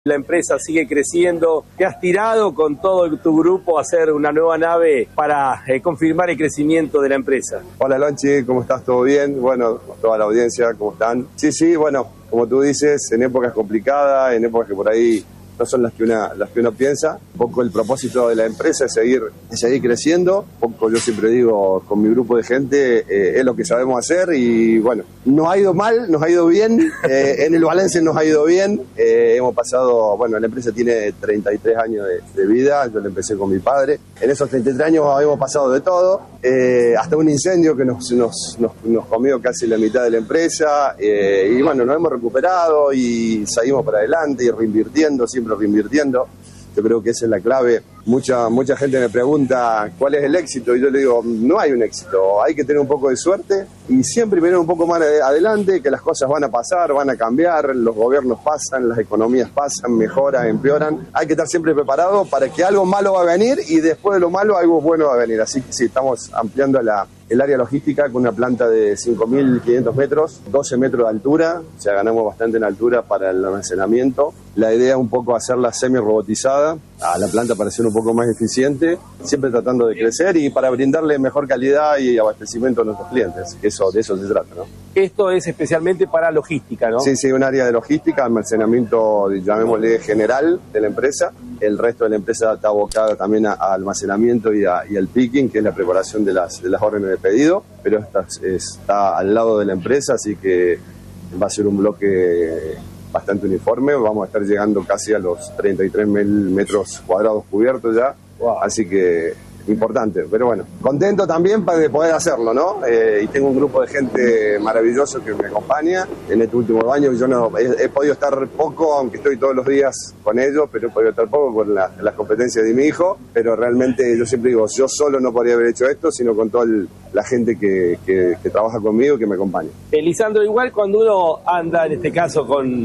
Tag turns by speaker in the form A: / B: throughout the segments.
A: La empresa sigue creciendo. ¿Te has tirado con todo tu grupo a hacer una nueva nave para confirmar el crecimiento de la empresa?
B: Hola Lonchi, ¿cómo estás? ¿Todo bien? Bueno, toda la audiencia, ¿cómo están? Sí, bueno, como tú dices, en épocas complicadas, en épocas que por ahí no son las que uno piensa. Un poco el propósito de la empresa es seguir creciendo. Un poco yo siempre digo, con mi grupo de gente, es lo que sabemos hacer y bueno, nos ha ido mal, nos ha ido bien, en el balance nos ha ido bien. Hemos pasado, bueno, la empresa tiene 33 años de vida, yo la empecé con mi padre. En esos 33 años hemos pasado de todo, hasta un incendio que nos comió casi la mitad de la empresa, y bueno, nos hemos recuperado y seguimos para adelante y reinvirtiendo, siempre reinvirtiendo. Yo creo que esa es la clave. Mucha gente me pregunta cuál es el éxito y yo le digo, no hay un éxito, hay que tener un poco de suerte y siempre mirar un poco más adelante, que las cosas van a pasar, van a cambiar, los gobiernos pasan, las economías pasan, mejoran, empeoran. Hay que estar siempre preparado para que algo malo va a venir y después de lo malo algo bueno va a venir. Así que sí, estamos ampliando el área logística con una planta de 5.500 metros, 12 metros de altura, o sea, ganamos bastante en altura para el almacenamiento. La idea es un poco hacerla semi-robotizada a la planta para ser un poco más eficiente, siempre tratando de crecer y para brindarle mejor calidad y abastecimiento a nuestros clientes. De eso se trata, ¿no?
A: Esto es especialmente para logística, ¿no?
B: Sí, un área de logística, almacenamiento, llamémosle general de la empresa. El resto de la empresa está abocada también a almacenamiento y al picking, que es la preparación de las órdenes de pedido, pero esta está al lado de la empresa, así que va a ser un bloque bastante uniforme. Vamos a estar llegando casi a los 33.000 metros cuadrados cubiertos ya. Wow. Así que importante, pero bueno, contento también de poder hacerlo, ¿no? Y tengo un grupo de gente maravilloso que me acompaña. En este último año yo no he podido estar poco, aunque estoy todos los días con ellos, pero he podido estar poco con las competencias de mi hijo, pero realmente yo siempre digo, yo solo no podría haber hecho esto, sino con toda la gente que trabaja conmigo, que me acompaña.
A: Lisandro, igual cuando uno anda, en este caso,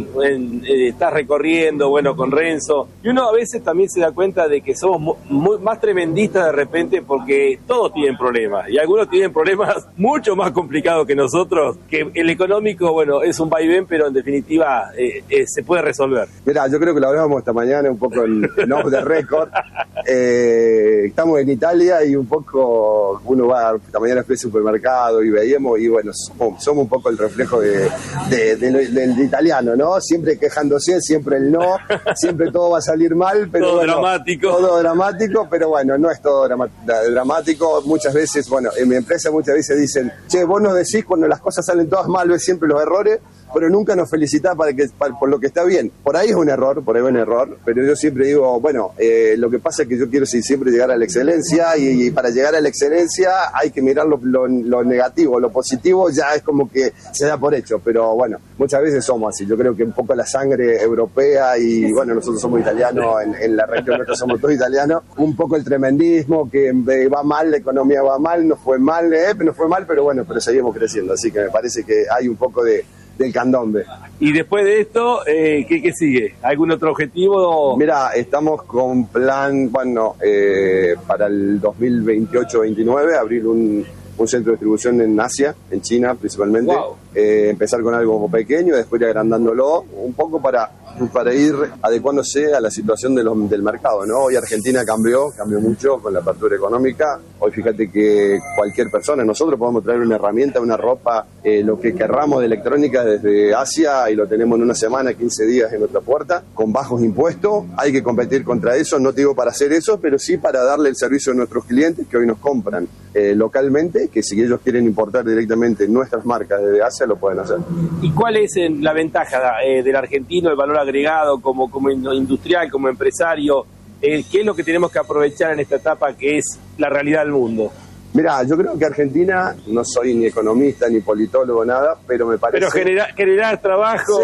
A: estás recorriendo, bueno, con Renzo, y uno a veces también se da cuenta de que somos más tremendistas de repente, porque todos tienen problemas, y algunos tienen problemas mucho más complicados que nosotros, que el económico, bueno, es un vaivén, pero en definitiva se puede resolver.
B: Mira, yo creo que lo hablábamos esta mañana, un poco en off the record. Estamos en Italia y un poco uno va esta mañana al supermercado y veíamos, y bueno, somos un poco el reflejo del italiano, ¿no? Siempre quejándose, siempre el no, siempre todo va a salir mal, pero
A: todo
B: bueno,
A: dramático.
B: Todo dramático, pero bueno, no es todo dramático. Muchas veces, bueno, en mi empresa muchas veces dicen, che, vos nos decís cuando las cosas salen todas mal, ves siempre los errores, pero nunca nos felicitás por lo que está bien. Por ahí es un error, pero yo siempre digo, bueno, lo que pasa es que yo quiero siempre llegar a la excelencia y para llegar a la excelencia hay que mirar lo negativo, lo positivo ya es como que se da por hecho, pero bueno, muchas veces somos así. Yo creo que un poco la sangre europea y bueno, nosotros somos italianos, en la región nuestra somos todos italianos, un poco el tremendismo, que va mal, la economía va mal, no fue mal, pero bueno, pero seguimos creciendo, así que me parece que hay un poco del candombe.
A: Y después de esto, ¿qué sigue? ¿Algún otro objetivo?
B: Mira, estamos con plan, bueno, para el 2028-29, abrir un centro de distribución en Asia, en China principalmente. Wow. Empezar con algo pequeño, después ir agrandándolo, un poco para ir adecuándose a la situación del mercado, ¿no? Hoy Argentina cambió mucho con la apertura económica. Hoy fíjate que cualquier persona, nosotros podemos traer una herramienta, una ropa, lo que querramos de electrónica desde Asia y lo tenemos en una semana, 15 días en nuestra puerta, con bajos impuestos. Hay que competir contra eso, no te digo para hacer eso, pero sí para darle el servicio a nuestros clientes que hoy nos compran localmente, que si ellos quieren importar directamente nuestras marcas desde Asia, lo pueden hacer.
A: ¿Y cuál es la ventaja del argentino, el valor agregado como industrial, como empresario? ¿Qué es lo que tenemos que aprovechar en esta etapa que es la realidad del mundo?
B: Mirá, yo creo que Argentina, no soy ni economista ni politólogo, nada, pero me parece...
A: Pero generar trabajo,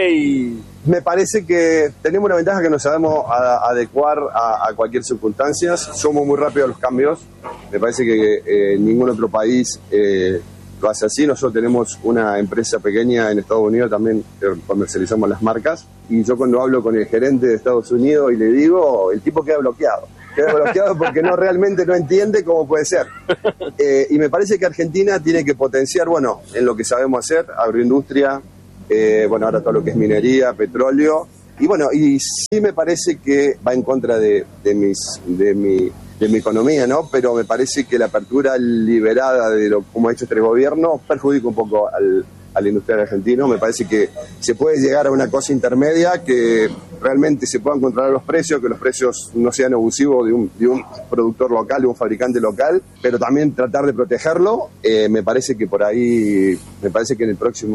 B: sí. Me parece que tenemos una ventaja que nos sabemos adecuar a cualquier circunstancia. Somos muy rápidos a los cambios. Me parece que ningún otro país lo hace así. Nosotros tenemos una empresa pequeña en Estados Unidos también, comercializamos las marcas. Y yo cuando hablo con el gerente de Estados Unidos y le digo, el tipo queda bloqueado porque realmente no entiende cómo puede ser. Y me parece que Argentina tiene que potenciar, en lo que sabemos hacer, agroindustria, ahora todo lo que es minería, petróleo, Y bueno, y sí me parece que va en contra de mi economía, ¿no? Pero me parece que la apertura liberada de lo como ha hecho este gobierno perjudica un poco al industrial argentino. Me parece que se puede llegar a una cosa intermedia, que realmente se puedan controlar los precios, que los precios no sean abusivos de un productor local, de un fabricante local, pero también tratar de protegerlo. Me parece que por ahí, me parece que en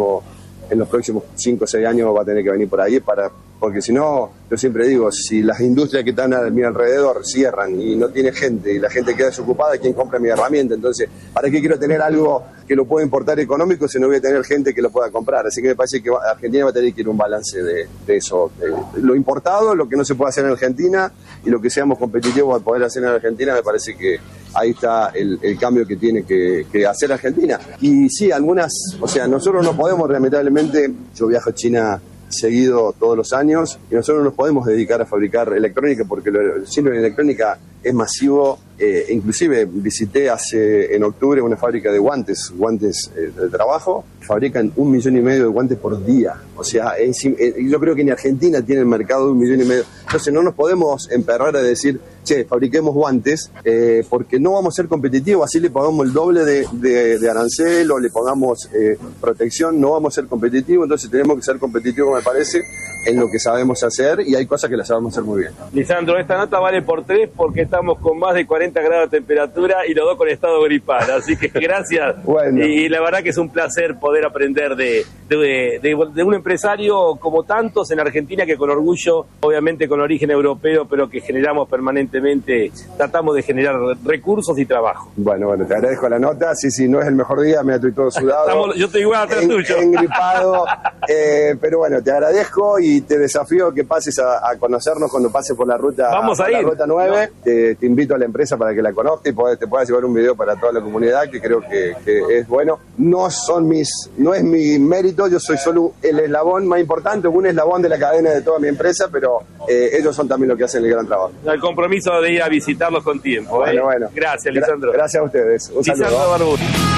B: los próximos 5 o 6 años va a tener que venir por ahí, porque si no, yo siempre digo, si las industrias que están a mi alrededor cierran y no tiene gente y la gente queda desocupada, ¿quién compra mi herramienta? Entonces, ¿para qué quiero tener algo que lo pueda importar económico si no voy a tener gente que lo pueda comprar? Así que me parece que Argentina va a tener que ir un balance de eso. Lo importado, lo que no se puede hacer en Argentina, y lo que seamos competitivos a poder hacer en Argentina, me parece que ahí está el cambio que tiene que hacer Argentina. Y sí, nosotros no podemos, lamentablemente, yo viajo a China seguido todos los años, y nosotros nos podemos dedicar a fabricar electrónica, porque el cine de electrónica es masivo. Inclusive visité en octubre una fábrica de guantes de trabajo. Fabrican 1,5 millones de guantes por día. O sea, yo creo que en Argentina tiene el mercado de 1,5 millones. Entonces no nos podemos emperrar a decir, che, fabriquemos guantes, porque no vamos a ser competitivos. Así le pagamos el doble de arancel o le pagamos protección, no vamos a ser competitivos. Entonces tenemos que ser competitivos, me parece, en lo que sabemos hacer, y hay cosas que las sabemos hacer muy bien.
A: Lisandro, esta nota vale por 3 porque estamos con más de 40 grados de temperatura y los dos con estado gripal, así que gracias.
B: Bueno.
A: Y la verdad que es un placer poder aprender de un empresario como tantos en Argentina, que con orgullo, obviamente con origen europeo, pero que generamos permanentemente, tratamos de generar recursos y trabajo.
B: Bueno, te agradezco la nota. Sí, no es el mejor día, me estoy todo sudado.
A: Yo estoy igual atrás tuyo.
B: Engripado, pero bueno, te agradezco y te desafío que pases a conocernos cuando pases por la ruta.
A: Vamos a ir.
B: La ruta 9. Te invito a la empresa para que la conozcas y te puedas llevar un video para toda la comunidad, que creo que es bueno. No es mi mérito, yo soy solo el eslabón más importante, un eslabón de la cadena de toda mi empresa, pero ellos son también los que hacen el gran trabajo.
A: El compromiso de ir a visitarlos con tiempo.
B: Bueno.
A: Gracias, Lisandro.
B: Gracias a ustedes. Un saludo.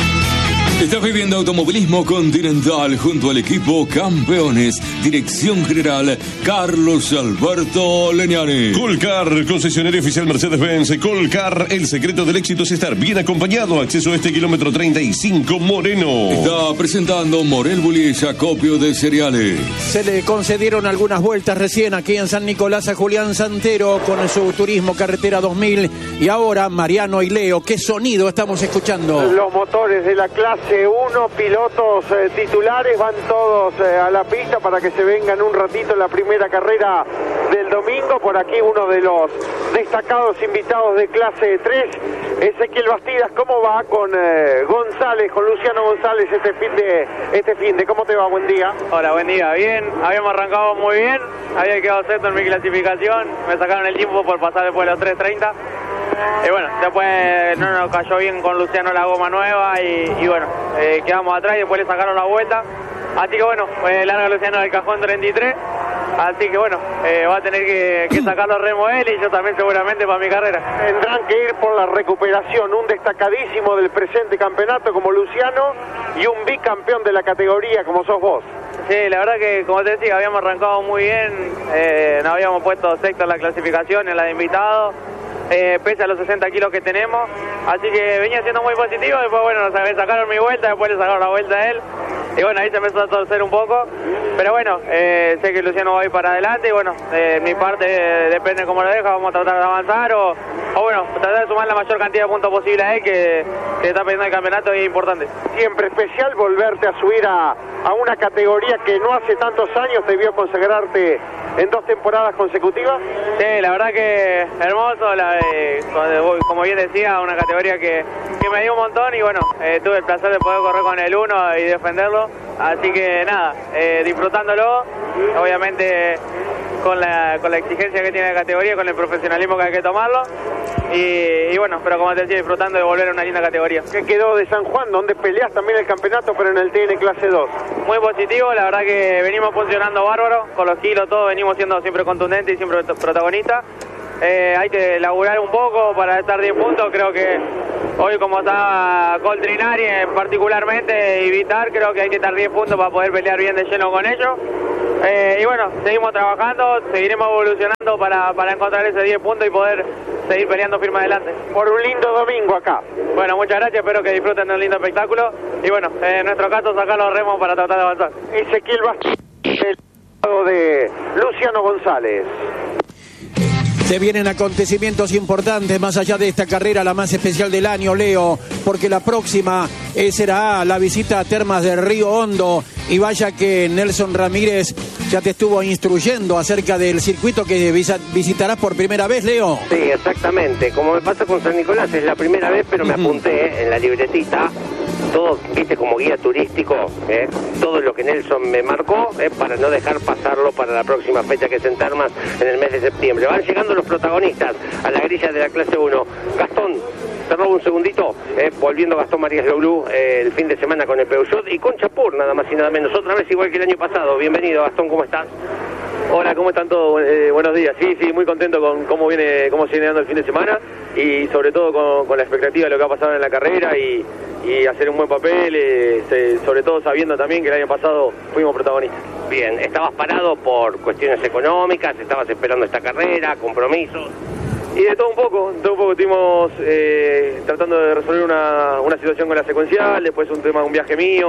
C: Estás viviendo Automovilismo Continental junto al equipo Campeones. Dirección General Carlos Alberto Leñani.
D: Colcar, concesionario oficial Mercedes-Benz. Colcar, el secreto del éxito es estar bien acompañado. Acceso a este kilómetro 35 Moreno.
C: Está presentando Morel Bullies, acopio de cereales.
E: Se le concedieron algunas vueltas recién aquí en San Nicolás a Julián Santero con su Turismo Carretera 2000. Y ahora Mariano y Leo, ¿qué sonido estamos escuchando?
F: Los motores de la clase 1, pilotos titulares, van todos a la pista para que se vengan un ratito en la primera carrera del domingo. Por aquí uno de los destacados invitados de clase 3, Ezequiel Bastidas. ¿Cómo va con González, con Luciano González este fin de? ¿Cómo te va? Buen día.
G: Hola, buen día. Bien, habíamos arrancado muy bien, había quedado sexto en mi clasificación, me sacaron el tiempo por pasar después de los 3:30. Y bueno, después no nos cayó bien con Luciano la goma nueva y bueno, quedamos atrás y después le sacaron la vuelta. Así que bueno, larga Luciano del cajón 33. Así que bueno, va a tener que sacar los remos él y yo también seguramente para mi carrera.
F: Tendrán que ir por la recuperación, un destacadísimo del presente campeonato como Luciano y un bicampeón de la categoría como sos vos.
G: Sí, la verdad que como te decía, habíamos arrancado muy bien, nos habíamos puesto sexto en la clasificación, en la de invitados. Pese a los 60 kilos que tenemos, así que venía siendo muy positivo. Después bueno, sacaron mi vuelta, después le sacaron la vuelta a él y bueno, ahí se empezó a torcer un poco, pero bueno, sé que Luciano va a ir para adelante y bueno, mi parte depende de cómo lo deja, vamos a tratar de avanzar o bueno, tratar de sumar la mayor cantidad de puntos posible a él, que está pidiendo el campeonato y es importante.
F: Siempre especial volverte a subir a una categoría que no hace tantos años te vio consagrarte en 2 temporadas consecutivas.
G: Sí, la verdad que hermoso, como bien decía, una categoría que me dio un montón y bueno, tuve el placer de poder correr con el 1 y defenderlo, así que nada, disfrutándolo, obviamente con la exigencia que tiene la categoría, con el profesionalismo que hay que tomarlo y bueno, pero como te decía, disfrutando de volver a una linda categoría.
F: ¿Qué quedó de San Juan, donde peleás también el campeonato pero en el TN clase 2?
G: Muy positivo, la verdad que venimos funcionando bárbaro, con los kilos todo, venimos siendo siempre contundentes y siempre protagonistas. hay que laburar un poco para estar 10 puntos. Creo que hoy, como está Coltrinari particularmente y Vitar, creo que hay que estar 10 puntos para poder pelear bien de lleno con ellos. Y bueno, seguimos trabajando, seguiremos evolucionando para encontrar ese 10 puntos y poder seguir peleando firme adelante.
F: Por un lindo domingo acá.
G: Bueno, muchas gracias, espero que disfruten de un lindo espectáculo. Y bueno, en nuestro caso, sacar los remos para tratar de avanzar.
F: Ezequiel Vázquez, el lado de Luciano González.
E: Se vienen acontecimientos importantes más allá de esta carrera, la más especial del año, Leo, porque la próxima será la visita a Termas del Río Hondo. Y vaya que Nelson Ramírez ya te estuvo instruyendo acerca del circuito que visitarás por primera vez, Leo.
H: Sí, exactamente. Como me pasa con San Nicolás, es la primera vez, pero me apunté en la libretita. Todo, viste, como guía turístico, todo lo que Nelson me marcó para no dejar pasarlo para la próxima fecha, que es en Termas en el mes de septiembre. Van llegando los protagonistas a la grilla de la clase 1. Gastón, te robo un segundito, volviendo Gastón Marías Loulou el fin de semana con el Peugeot y con Chapur, nada más y nada menos, otra vez igual que el año pasado. Bienvenido, Gastón, ¿cómo estás?
G: Hola, ¿cómo están todos? Buenos días. Sí, muy contento con cómo se viene dando el fin de semana y sobre todo con la expectativa de lo que ha pasado en la carrera y hacer un buen papel, sobre todo sabiendo también que el año pasado fuimos protagonistas.
H: Bien, ¿estabas parado por cuestiones económicas? ¿Estabas esperando esta carrera, compromisos?
G: Y de todo un poco estuvimos tratando de resolver una situación con la secuencial, después un viaje mío.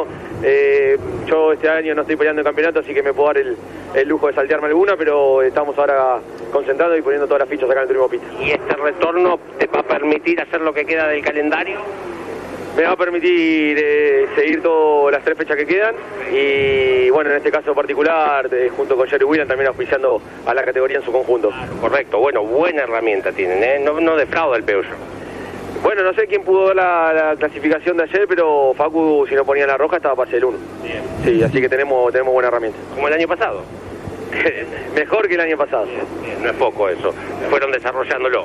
G: Yo este año no estoy peleando en campeonato, así que me puedo dar el lujo de saltearme alguna, pero estamos ahora concentrados y poniendo todas las fichas acá en el turismo pista.
H: ¿Y este retorno te va a permitir hacer lo que queda del calendario?
G: Me va a permitir seguir todas las 3 fechas que quedan y bueno, en este caso particular, junto con Jerry Williams también auspiciando a la categoría en su conjunto.
H: Claro, correcto, bueno, buena herramienta tienen, no defrauda el Peugeot.
G: Bueno, no sé quién pudo dar la clasificación de ayer, pero Facu, si no ponía la roja, estaba para ser el 1.
H: Bien.
G: Sí, así que tenemos buena herramienta.
H: Como el año pasado.
G: Mejor que el año pasado.
H: Bien, no es poco eso, fueron desarrollándolo.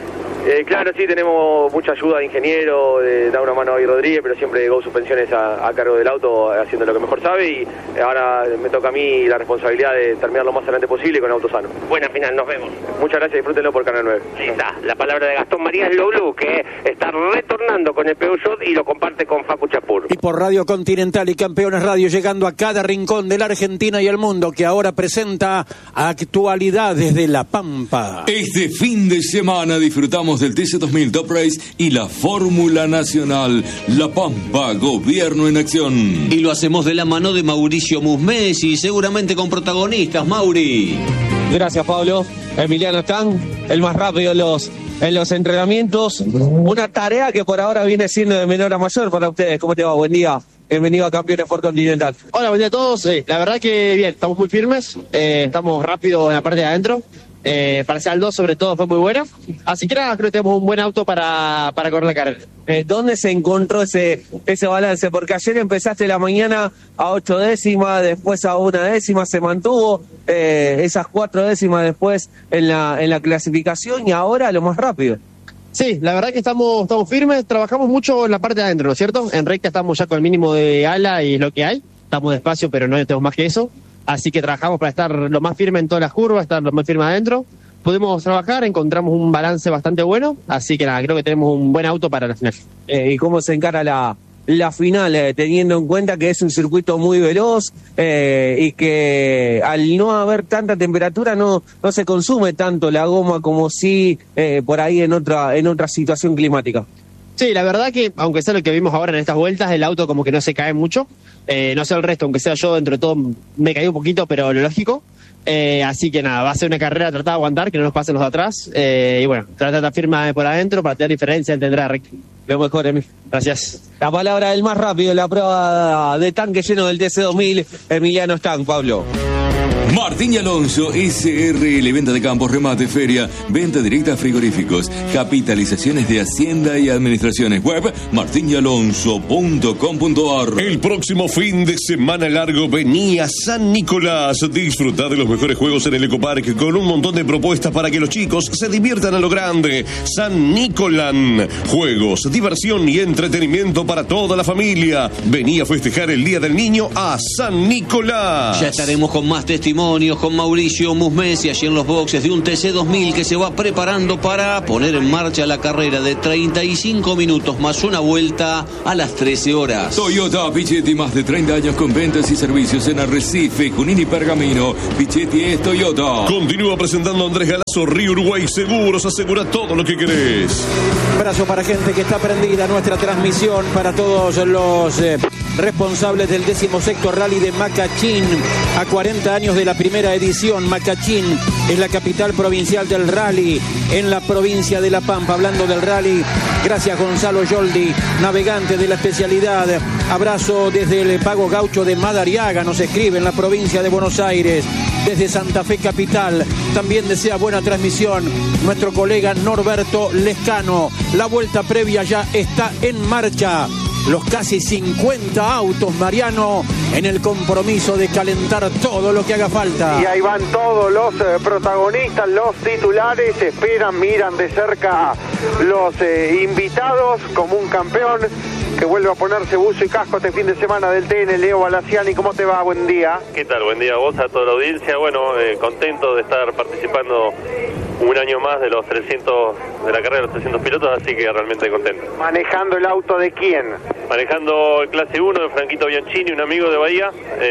G: Claro, sí, tenemos mucha ayuda de ingeniero, da una mano a David Rodríguez, pero siempre Go Suspensiones a cargo del auto, haciendo lo que mejor sabe, y ahora me toca a mí la responsabilidad de terminar lo más adelante posible con auto sano.
H: Buena final, nos vemos.
G: Muchas gracias, disfrútenlo por Canal 9.
H: Ahí está, la palabra de Gastón Marías Loulou, que está retornando con el Peugeot y lo comparte con Facu Chapur.
E: Y por Radio Continental y Campeones Radio, llegando a cada rincón de la Argentina y el mundo, que ahora presenta Actualidad desde La Pampa.
C: Este fin de semana disfrutamos del TC2000 Top Race y la Fórmula Nacional La Pampa, Gobierno en Acción.
I: Y lo hacemos de la mano de Mauricio Musmesi, seguramente con protagonistas. Mauri.
J: Gracias, Pablo. Emiliano Stang, el más rápido en los entrenamientos. Una tarea que por ahora viene siendo de menor a mayor para ustedes. ¿Cómo te va? Buen día. Bienvenido a Campeones por Continental.
K: Hola, buen día a todos. La verdad que bien, estamos muy firmes. Estamos rápidos en la parte de adentro. Parcial 2 sobre todo fue muy buena, así que nada, creo que tenemos un buen auto para correr la carrera.
J: ¿Dónde se encontró ese balance? Porque ayer empezaste la mañana a 8 décimas, después a 1 décima, se mantuvo esas 4 décimas después en la clasificación y ahora lo más rápido.
K: Sí, la verdad que estamos firmes, trabajamos mucho en la parte de adentro, ¿no es cierto? En recta estamos ya con el mínimo de ala y lo que hay, estamos despacio pero no tenemos más que eso. Así que trabajamos para estar lo más firme en todas las curvas, estar lo más firme adentro. Pudimos trabajar, encontramos un balance bastante bueno, así que nada, creo que tenemos un buen auto para la final.
J: ¿Y cómo se encara la final, teniendo en cuenta que es un circuito muy veloz y que al no haber tanta temperatura no se consume tanto la goma como si por ahí en otra situación climática?
K: Sí, la verdad que, aunque sea lo que vimos ahora en estas vueltas, el auto como que no se cae mucho. No sé el resto, aunque sea yo, dentro de todo me caí un poquito, pero lo lógico. Así que nada, va a ser una carrera, tratar de aguantar, que no nos pasen los de atrás. Y bueno, tratar de estar firme por adentro para tener diferencia entre la recta.
J: Lo mejor, Emi.
K: Gracias.
J: La palabra del más rápido en la prueba de tanque lleno del TC2000, Emiliano Stang, Pablo.
C: Martín y Alonso, SRL, venta de campos, remate, feria, venta directa a frigoríficos, capitalizaciones de Hacienda y Administraciones. Web martinyalonso.com.ar.
D: El próximo fin de semana largo venía San Nicolás. Disfruta de los mejores juegos en el Ecoparque con un montón de propuestas para que los chicos se diviertan a lo grande. San Nicolán. Juegos, diversión y entretenimiento para toda la familia. Vení a festejar el Día del Niño a San Nicolás.
I: Ya estaremos con más testimonios testimonios con Mauricio Musmesi allí en los boxes de un TC2000 que se va preparando para poner en marcha la carrera de 35 minutos más una vuelta a las 13 horas.
C: Toyota Pichetti, más de 30 años con ventas y servicios en Arrecife, Junín y Pergamino. Pichetti es Toyota.
D: Continúa presentando Andrés Galazo, Río Uruguay Seguros, asegura todo lo que querés.
E: Abrazo para gente que está prendida a nuestra transmisión, para todos los responsables del 16º Rally de Macachín, a 40 años de la primera edición. Macachín es la capital provincial del rally en la provincia de La Pampa. Hablando del rally, gracias Gonzalo Yoldi, navegante de la especialidad. Abrazo desde el Pago Gaucho de Madariaga, nos escribe en la provincia de Buenos Aires. Desde Santa Fe capital también desea buena transmisión nuestro colega Norberto Lescano. La vuelta previa ya está en marcha. Los casi 50 autos, Mariano, en el compromiso de calentar todo lo que haga falta.
F: Y ahí van todos los protagonistas, los titulares, esperan, miran de cerca los invitados como un campeón que vuelve a ponerse buzo y casco este fin de semana del TN. Leo Balaciani, ¿cómo te va? Buen día.
L: ¿Qué tal? Buen día a vos, a toda la audiencia. Bueno, contento de estar participando un año más de los 300, de la carrera de los 300 pilotos, así que realmente contento.
F: ¿Manejando el auto de quién?
L: Manejando el clase 1 de Franquito Bianchini, un amigo de Bahía,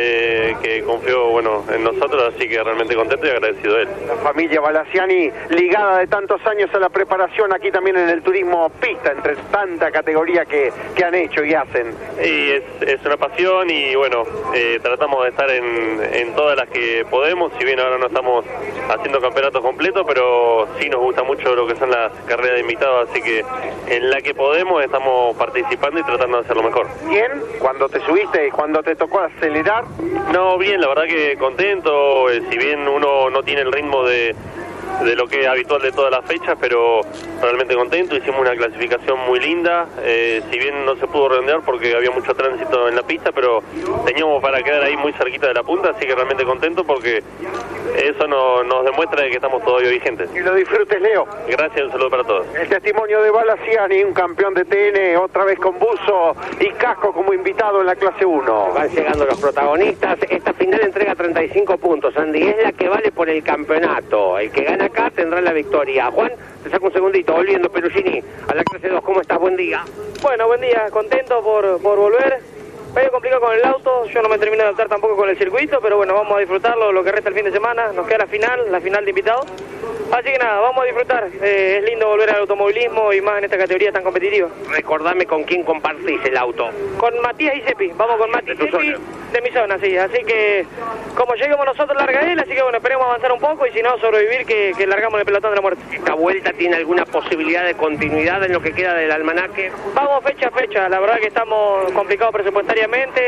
L: que confió en nosotros, así que realmente contento y agradecido de él.
F: La familia Balaciani ligada de tantos años a la preparación aquí también en el turismo pista, entre tanta categoría que han hecho y hacen.
L: Y es una pasión y tratamos de estar en todas las que podemos, si bien ahora no estamos haciendo campeonatos completos, pero sí nos gusta mucho lo que son las carreras de invitados, así que en la que podemos estamos participando y tratando de hacerlo mejor.
F: ¿Bien? ¿Cuando te subiste, cuando te tocó acelerar?
L: No, bien, la verdad que contento, si bien uno no tiene el ritmo de lo que es habitual de todas las fechas, pero realmente contento. Hicimos una clasificación muy linda, si bien no se pudo redondear porque había mucho tránsito en la pista, pero teníamos para quedar ahí muy cerquita de la punta, así que realmente contento porque eso nos demuestra que estamos todavía vigentes.
F: Que lo disfrutes, Leo.
L: Gracias, un saludo para todos.
F: El testimonio de Balaciani, un campeón de TN, otra vez con buzo y casco como invitado en la clase 1.
H: Van llegando los protagonistas. Esta final entrega 35 puntos, Andy. Es la que vale por el campeonato. El que gana acá tendrá la victoria. Juan, te saco un segundito. Volviendo, Perugini, a la clase 2. ¿Cómo estás? Buen día.
G: Bueno, buen día. Contento por volver. Medio complicado con el auto, yo no me termino de adaptar tampoco con el circuito, pero bueno, vamos a disfrutarlo lo que resta el fin de semana. Nos queda la final de invitados. Así que nada, vamos a disfrutar. Es lindo volver al automovilismo y más en esta categoría tan competitiva.
H: Recordame con quién compartís el auto.
G: Con Matías Isepi, vamos con Matías Isepi de mi zona, sí. Así que como lleguemos nosotros larga él, así que bueno, esperemos avanzar un poco y si no sobrevivir que largamos el pelotón de la muerte.
H: ¿Esta vuelta tiene alguna posibilidad de continuidad en lo que queda del almanaque?
G: Vamos fecha a fecha, la verdad que estamos complicados presupuestariamente.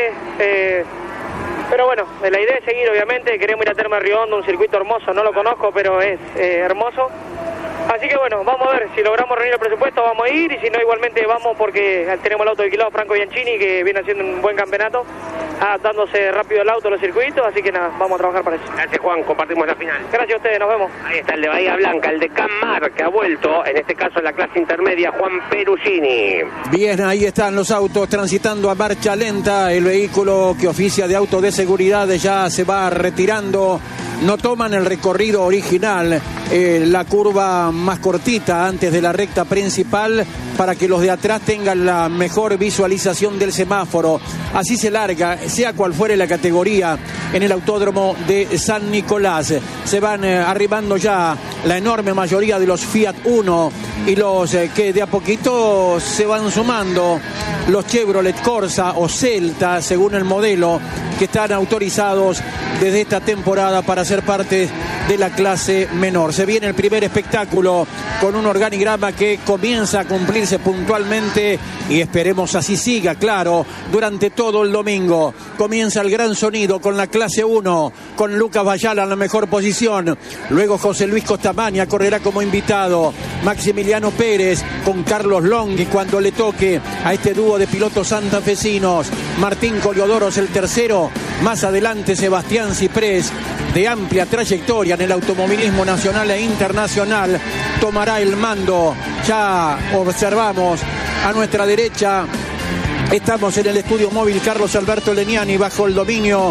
G: Pero bueno, la idea es seguir, obviamente. Queremos ir a Termas Río Hondo, un circuito hermoso, no lo conozco, pero es hermoso. Así que bueno, vamos a ver, si logramos reunir el presupuesto vamos a ir, y si no igualmente vamos porque tenemos el auto alquilado Franco Bianchini, que viene haciendo un buen campeonato, adaptándose rápido el auto a los circuitos, así que nada, vamos a trabajar para eso.
H: Gracias, Juan, compartimos la final.
G: Gracias a ustedes, nos vemos.
H: Ahí está el de Bahía Blanca, el de Cammar, que ha vuelto, en este caso en la clase intermedia, Juan Perugini.
E: Bien, ahí están los autos transitando a marcha lenta, el vehículo que oficia de auto de seguridad ya se va retirando. No toman el recorrido original, la curva más cortita antes de la recta principal, para que los de atrás tengan la mejor visualización del semáforo. Así se larga, sea cual fuere la categoría, en el autódromo de San Nicolás. Se van arribando ya la enorme mayoría de los Fiat Uno y los que de a poquito se van sumando, los Chevrolet Corsa o Celta, según el modelo, que están autorizados desde esta temporada para ser parte de la clase menor. Se viene el primer espectáculo con un organigrama que comienza a cumplirse puntualmente y esperemos así siga, claro, durante todo el domingo. Comienza el gran sonido con la clase 1, con Lucas Bayala en la mejor posición. Luego José Luis Costamagna correrá como invitado. Maximiliano Pérez con Carlos Longhi cuando le toque a este dúo de pilotos santafesinos. Martín Coliodoros el tercero. Más adelante Sebastián Ciprés, de amplia trayectoria en el automovilismo nacional e internacional, tomará el mando. Ya observamos a nuestra derecha. Estamos en el estudio móvil Carlos Alberto Leniani bajo el dominio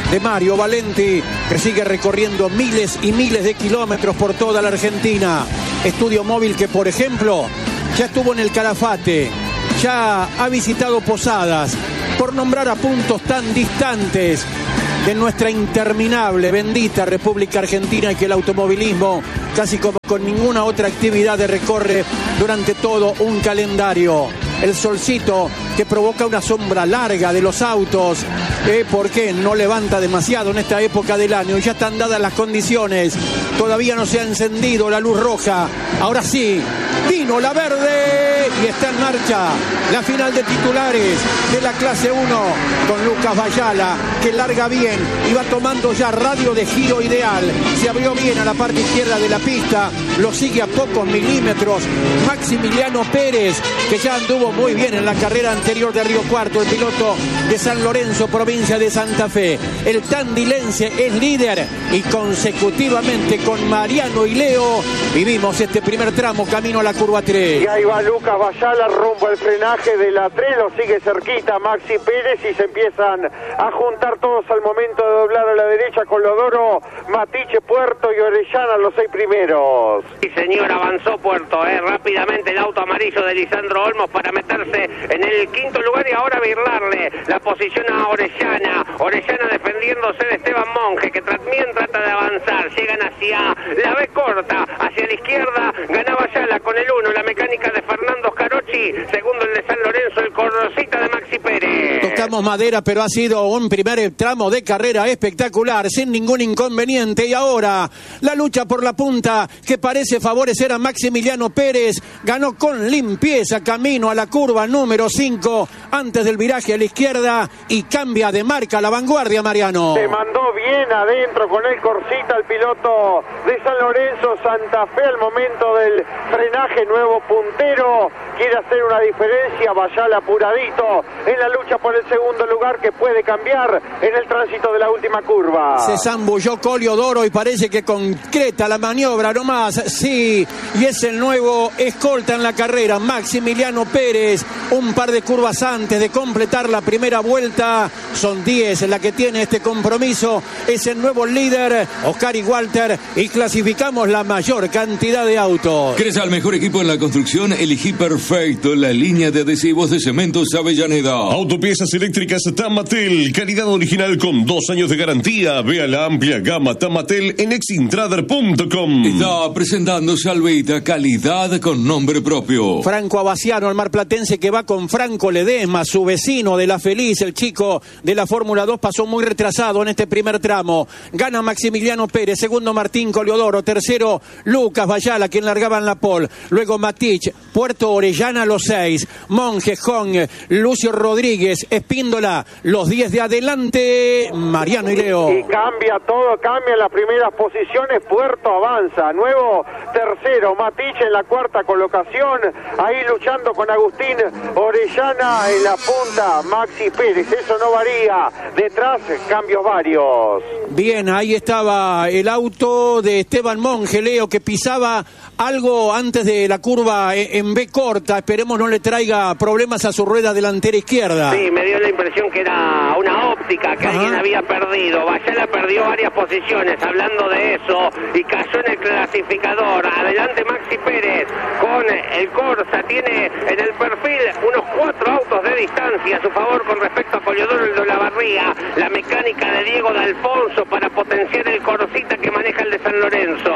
E: de Mario Valenti, que sigue recorriendo miles y miles de kilómetros por toda la Argentina. Estudio Móvil que, por ejemplo, ya estuvo en el Calafate, ya ha visitado Posadas, por nombrar a puntos tan distantes de nuestra interminable, bendita República Argentina, y que el automovilismo, casi como con ninguna otra actividad, recorre durante todo un calendario. El solcito que provoca una sombra larga de los autos, porque no levanta demasiado en esta época del año. Ya están dadas las condiciones, todavía no se ha encendido la luz roja. Ahora sí, vino la verde y está en marcha la final de titulares de la clase 1 con Lucas Bayala, que larga bien y va tomando ya radio de giro ideal. Se abrió bien a la parte izquierda de la pista, lo sigue a pocos milímetros Maximiliano Pérez, que ya anduvo muy bien en la carrera anterior de Río Cuarto, el piloto de San Lorenzo, provincia de Santa Fe. El tandilense es líder y consecutivamente con Mariano y Leo vivimos este primer tramo camino a la curva 3.
F: Y ahí va Lucas Bayala rumbo al frenaje de la 3, lo sigue cerquita Maxi Pérez y se empiezan a juntar todos al momento de doblar a la derecha con Lodoro, Matiche, Puerto y Orellana, los 6 primeros.
H: Sí, señor, avanzó Puerto, rápidamente el auto amarillo de Lisandro Olmos para meterse en el 5º lugar y ahora virlarle la posición a Orellana. Orellana defendiéndose de Esteban Monge, que también trata de avanzar. Llegan hacia la B corta, hacia la izquierda, ganaba Bayala con el 1, la mecánica de Fernando Scarocci, segundo el de San Lorenzo, el Corrosita de Maxi Pérez.
E: Tocamos madera, pero ha sido un primer tramo de carrera espectacular, sin ningún inconveniente. Y ahora la lucha por la punta, que parece favorecer a Maximiliano Pérez, ganó con limpieza camino a la curva número 5, antes del viraje a la izquierda, y cambia de marca la vanguardia, Mariano.
F: Se mandó bien adentro con el Corsita el piloto de San Lorenzo. Santa Fe al momento del frenaje, nuevo puntero, quiere hacer una diferencia. Bayala apuradito en la lucha por el segundo lugar, que puede cambiar en el tránsito de la última curva.
E: Se zambulló Coliodoro y parece que concreta la maniobra nomás. Sí, y es el nuevo escolta en la carrera, Maximiliano Pérez, un par de curvas antes de completar la primera vuelta. Son 10 la que tiene este compromiso. Es el nuevo líder, Oscar y Walter, y clasificamos la mayor cantidad de autos.
C: ¿Querés al mejor equipo en la construcción? Elegí perfecto la línea de adhesivos de Cementos Avellaneda.
D: Autopiezas eléctricas Tamatel, calidad original con 2 años de garantía. Vea la amplia gama Tamatel en exintrader.com.
C: Está presentando Salveita, calidad con nombre propio.
E: Franco Abasiano, el marplatense, que va con Franco Ledesma, su vecino de La Feliz, el chico de la Fórmula 2, pasó muy retrasado en este primer tramo. Gana Maximiliano Pérez, segundo Martín Coliodoro, tercero Lucas Bayala, quien largaba en la pole. Luego Matich, Puerto Orellana, los 6, Monje, Hong, Lucio Rodríguez, Espíndola, los 10 de adelante, Mariano y Leo.
F: Y cambia todo, cambia las primeras posiciones, Puerto avanza, nuevo tercero, Matich en la cuarta colocación, ahí luchando con Agustín Orellana en la punta, Maxi Pérez, eso no varía, detrás cambios varios.
E: Bien, ahí estaba el auto de Esteban Monge, Leo, que pisaba algo antes de la curva en B corta. Esperemos no le traiga problemas a su rueda delantera izquierda.
H: Sí, me dio la impresión que era una óptica que alguien había perdido. Bayala perdió varias posiciones hablando de eso y cayó en el clasificador. Adelante Maxi Pérez con el Corsa, tiene en el perfil unos 4 autos de distancia a su favor con respecto a Coliodoro y de Olavarría. La mecánica de Diego D'Alfonso para potenciar el Corsita que maneja el de San Lorenzo.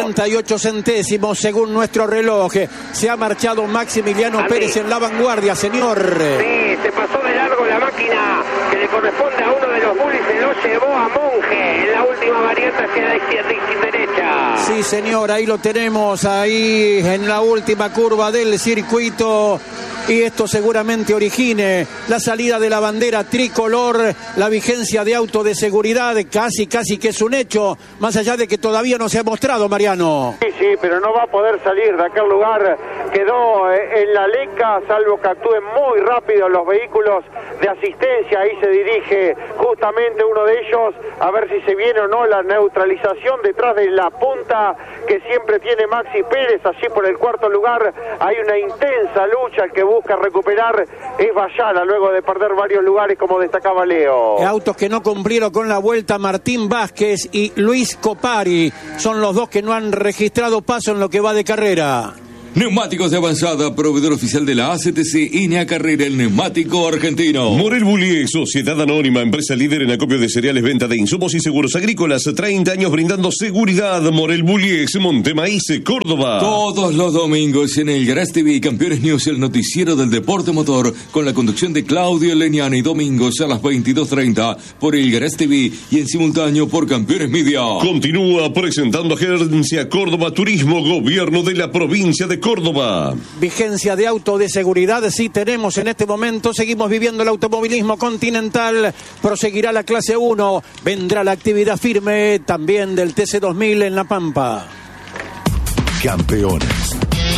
E: 78 centésimos según nuestro reloj. Se ha marchado Maximiliano Pérez en la vanguardia, señor.
H: Sí, se pasó de largo la máquina que le corresponde a uno de los bullies, se lo llevó a Monge en la última variante hacia la derecha.
E: Sí, señor, ahí lo tenemos, ahí en la última curva del circuito. Y esto seguramente origine la salida de la bandera tricolor, la vigencia de auto de seguridad, casi que es un hecho, más allá de que todavía no se ha mostrado, Mariano.
F: Sí, pero no va a poder salir de aquel lugar, quedó en la leca, salvo que actúen muy rápido los vehículos de asistencia. Ahí se dirige justamente uno de ellos a ver si se viene o no la neutralización detrás de la punta que siempre tiene Maxi Pérez. Allí por el cuarto lugar hay una intensa lucha. El que busca recuperar es Bayala luego de perder varios lugares, como destacaba Leo.
E: Autos que no cumplieron con la vuelta, Martín Vázquez y Luis Copari son los dos que no han registrado paso en lo que va de carrera.
C: Neumáticos de avanzada, proveedor oficial de la ACTC y NEA Carrera, el neumático argentino.
D: Morel Bullies, sociedad anónima, empresa líder en acopio de cereales, venta de insumos y seguros agrícolas. 30 años brindando seguridad. Morel Bullies, Montemaíz, Córdoba.
C: Todos los domingos en el Garage TV, Campeones News, el noticiero del deporte motor, con la conducción de Claudio Leñani, domingos a las 22:30 por el Garage TV y en simultáneo por Campeones Media.
D: Continúa presentando Agencia Córdoba Turismo, gobierno de la provincia de Córdoba.
E: Vigencia de auto de seguridad sí tenemos en este momento. Seguimos viviendo el automovilismo continental. Proseguirá la clase 1. Vendrá la actividad firme también del TC2000 en La Pampa.
M: Campeones.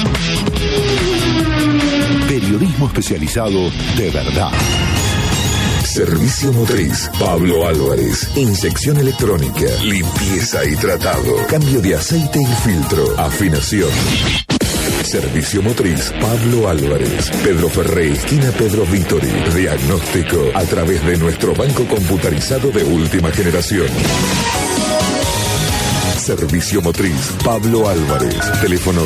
M: Periodismo especializado de verdad. Servicio motriz, Pablo Álvarez. Inyección electrónica, limpieza y tratado. Cambio de aceite y filtro. Afinación. Servicio motriz, Pablo Álvarez. Pedro Ferré, esquina Pedro Vítori. Diagnóstico a través de nuestro banco computarizado de última generación. Servicio motriz, Pablo Álvarez. Teléfono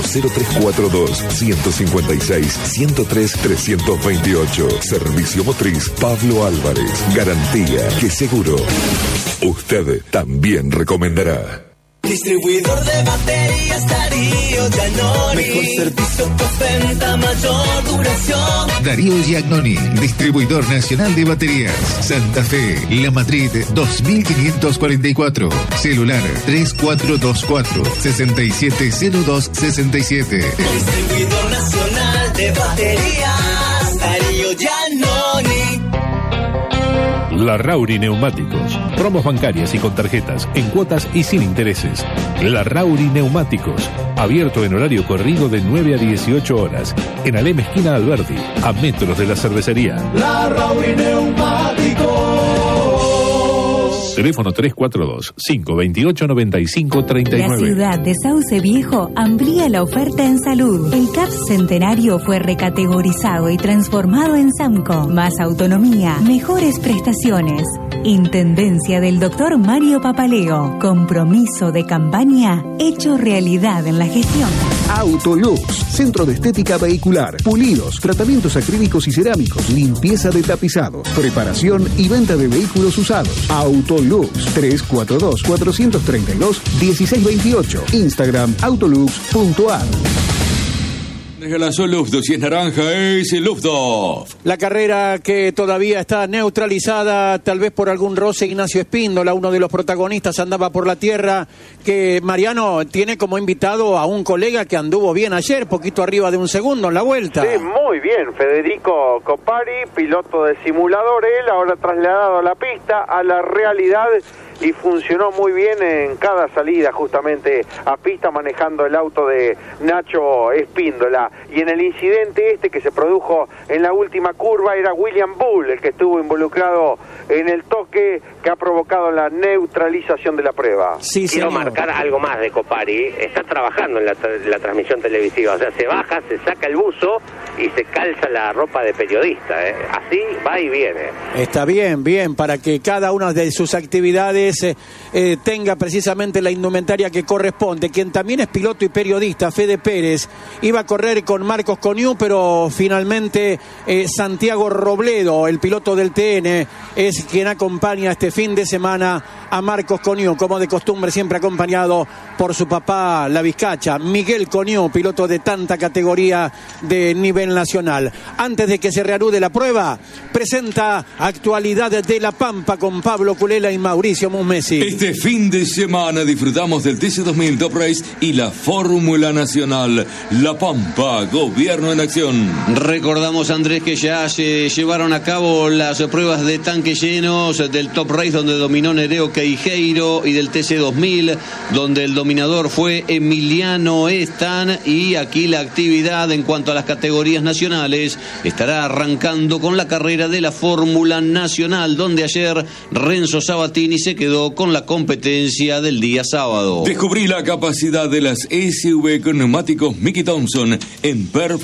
M: 0342-156-103-328. Servicio motriz, Pablo Álvarez. Garantía que seguro usted también recomendará.
N: Distribuidor de baterías Darío Giannoni. Mejor servicio, postventa, mayor duración.
O: Darío Giannoni, distribuidor nacional de baterías. Santa Fe, La Madrid, 2544. Celular 3424-670267.
N: Distribuidor nacional de baterías Darío Giannoni.
P: Larrauri Neumáticos. Promos bancarias y con tarjetas, en cuotas y sin intereses. Larrauri Neumáticos. Abierto en horario corrido de 9 a 18 horas. En Alem esquina Alberdi, a metros de la cervecería.
N: Larrauri Neumáticos.
P: Teléfono 342-528-9539.
Q: La ciudad de Sauce Viejo amplía la oferta en salud. El CAPS Centenario fue recategorizado y transformado en SAMCO. Más autonomía, mejores prestaciones. Intendencia del Dr. Mario Papaleo. Compromiso de campaña hecho realidad en la gestión.
R: Autolux, centro de estética vehicular, pulidos, tratamientos acrílicos y cerámicos, limpieza de tapizados, preparación y venta de vehículos usados. Autolux, 342-432-1628. Instagram, autolux.ar.
C: Regalazó Lufdo, si es naranja es el Lufdo.
E: La carrera que todavía está neutralizada, tal vez por algún roce. Ignacio Espíndola, uno de los protagonistas, andaba por la tierra, que Mariano tiene como invitado a un colega que anduvo bien ayer, poquito arriba de un segundo en la vuelta.
F: Sí, muy bien, Federico Copari, piloto de simulador, él ahora trasladado a la pista, a la realidad, y funcionó muy bien en cada salida justamente a pista, manejando el auto de Nacho Espíndola. Y en el incidente que se produjo en la última curva, era William Bull el que estuvo involucrado en el toque que ha provocado la neutralización de la prueba.
E: Sí,
H: quiero marcar algo más de Copari. Está trabajando en la transmisión televisiva, o sea, se baja, se saca el buzo y se calza la ropa de periodista, así va y viene.
E: Está bien, bien, para que cada una de sus actividades tenga precisamente la indumentaria que corresponde. Quien también es piloto y periodista, Fede Pérez, iba a correr con Marcos Coniú, pero finalmente Santiago Robledo, el piloto del TN, es quien acompaña este fin de semana a Marcos Coniú, como de costumbre, siempre acompañado por su papá, la Vizcacha, Miguel Coniú, piloto de tanta categoría de nivel nacional. Antes de que se reanude la prueba, presenta actualidades de La Pampa con Pablo Culela y Mauricio Muñoz. Messi.
C: Este fin de semana disfrutamos del TC2000 Top Race y la Fórmula Nacional. La Pampa, gobierno en acción.
I: Recordamos, Andrés, que ya se llevaron a cabo las pruebas de tanques llenos del Top Race, donde dominó Nereo Queijeiro, y del TC2000, donde el dominador fue Emiliano Estan. Y aquí la actividad en cuanto a las categorías nacionales estará arrancando con la carrera de la Fórmula Nacional, donde ayer Renzo Sabatini se quedó con la competencia del día sábado.
C: Descubrí la capacidad de las SUV con neumáticos Mickey Thompson en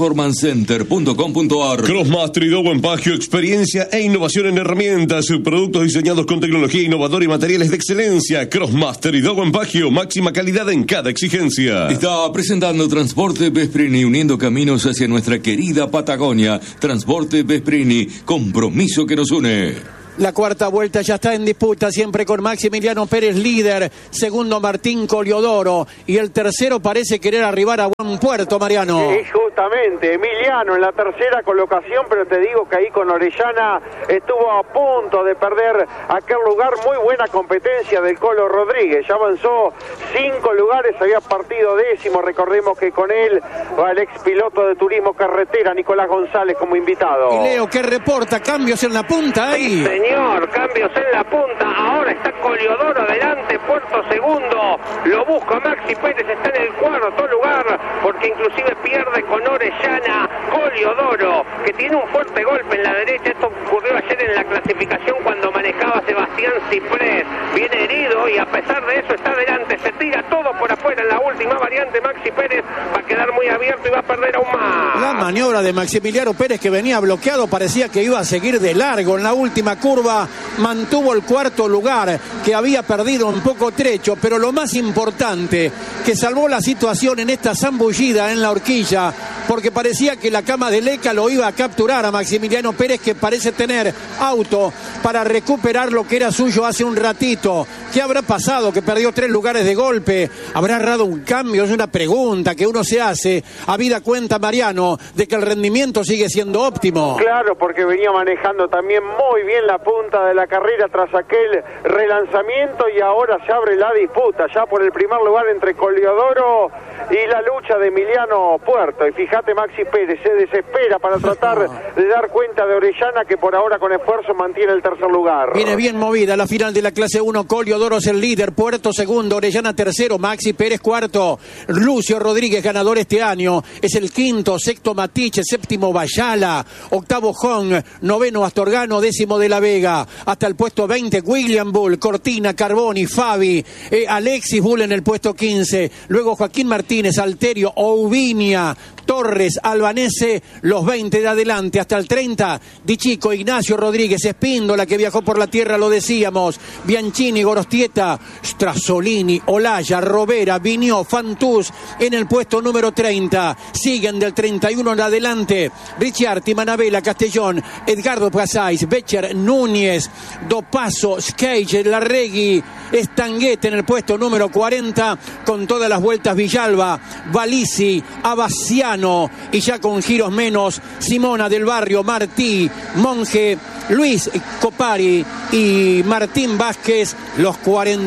C: performancecenter.com.ar.
D: Crossmaster y Dow Empagio, experiencia e innovación en herramientas, productos diseñados con tecnología innovadora y materiales de excelencia. Crossmaster y Dow Empagio, máxima calidad en cada exigencia.
C: Está presentando Transporte Vesprini, uniendo caminos hacia nuestra querida Patagonia. Transporte Vesprini, compromiso que nos une.
E: La cuarta vuelta ya está en disputa, siempre con Maximiliano Pérez líder, segundo Martín Coliodoro, y el tercero parece querer arribar a buen puerto, Mariano.
F: Sí, justamente, Emiliano en la tercera colocación, pero te digo que ahí con Orellana estuvo a punto de perder aquel lugar. Muy buena competencia del Colo Rodríguez, ya avanzó 5 lugares, había partido décimo. Recordemos que con él va el ex piloto de turismo carretera Nicolás González como invitado.
E: Y Leo, ¿qué reporta? ¿Cambios en la punta ahí?
H: Sí, señor, cambios en la punta. Ahora está Coliodoro adelante, Puerto segundo. Lo busca Maxi Pérez, está en el cuarto lugar, porque inclusive pierde con Orellana. Coliodoro, que tiene un fuerte golpe en la derecha. Esto ocurrió ayer en la clasificación cuando manejaba Sebastián Ciprés. Viene herido y a pesar de eso está adelante. Se tira todo por afuera en la última variante. Maxi Pérez va a quedar muy abierto y va a perder aún más.
E: La maniobra de Maximiliano Pérez, que venía bloqueado, parecía que iba a seguir de largo. En la última curva mantuvo el cuarto lugar, que había perdido un poco trecho, pero lo más importante, que salvó la situación en esta zambullida en la horquilla, porque parecía que la cama de Leca lo iba a capturar a Maximiliano Pérez, que parece tener auto para recuperar lo que era suyo hace un ratito. ¿Qué habrá pasado? Que perdió 3 lugares de golpe. ¿Habrá errado un cambio? Es una pregunta que uno se hace, habida cuenta, Mariano, de que el rendimiento sigue siendo óptimo.
F: Claro, porque venía manejando también muy bien la punta de la carrera tras aquel relanzamiento, y ahora se abre la disputa ya por el primer lugar entre Coliodoro y la lucha de Emiliano Puerto. Y fíjate, Maxi Pérez se desespera para tratar de dar cuenta de Orellana, que por ahora con esfuerzo mantiene el tercer lugar.
E: Viene bien movida la final de la clase 1. Coliodoro es el líder, Puerto segundo, Orellana tercero, Maxi Pérez cuarto, Lucio Rodríguez ganador este año, es el quinto, sexto Matiche, séptimo Bayala, octavo Hong, noveno Astorgano, décimo De la Vega, hasta el puesto 20 William Bull, Cortina, Carboni, Fabi, Alexis Bull en el puesto 15, luego Joaquín Martínez, Alterio, Oubinia, Torres, Albanese, los 20 de adelante, hasta el 30, Di Chico, Ignacio Rodríguez, Espíndola, que viajó por la tierra, lo decíamos, Bianchini, Gorostieta, Strasolini, Olaya, Robera, Viñó, Fantús, en el puesto número 30, siguen del 31 en adelante, Ricciardi, Manabela, Castellón, Edgardo Pasais, Becher, Núñez, Dopaso, Skage, Larregui, Estanguete en el puesto número 40, con todas las vueltas Villalba, Valisi, Abasiano, y ya con giros menos, Simona del Barrio, Martí, Monje, Luis Copari y Martín Vázquez. Los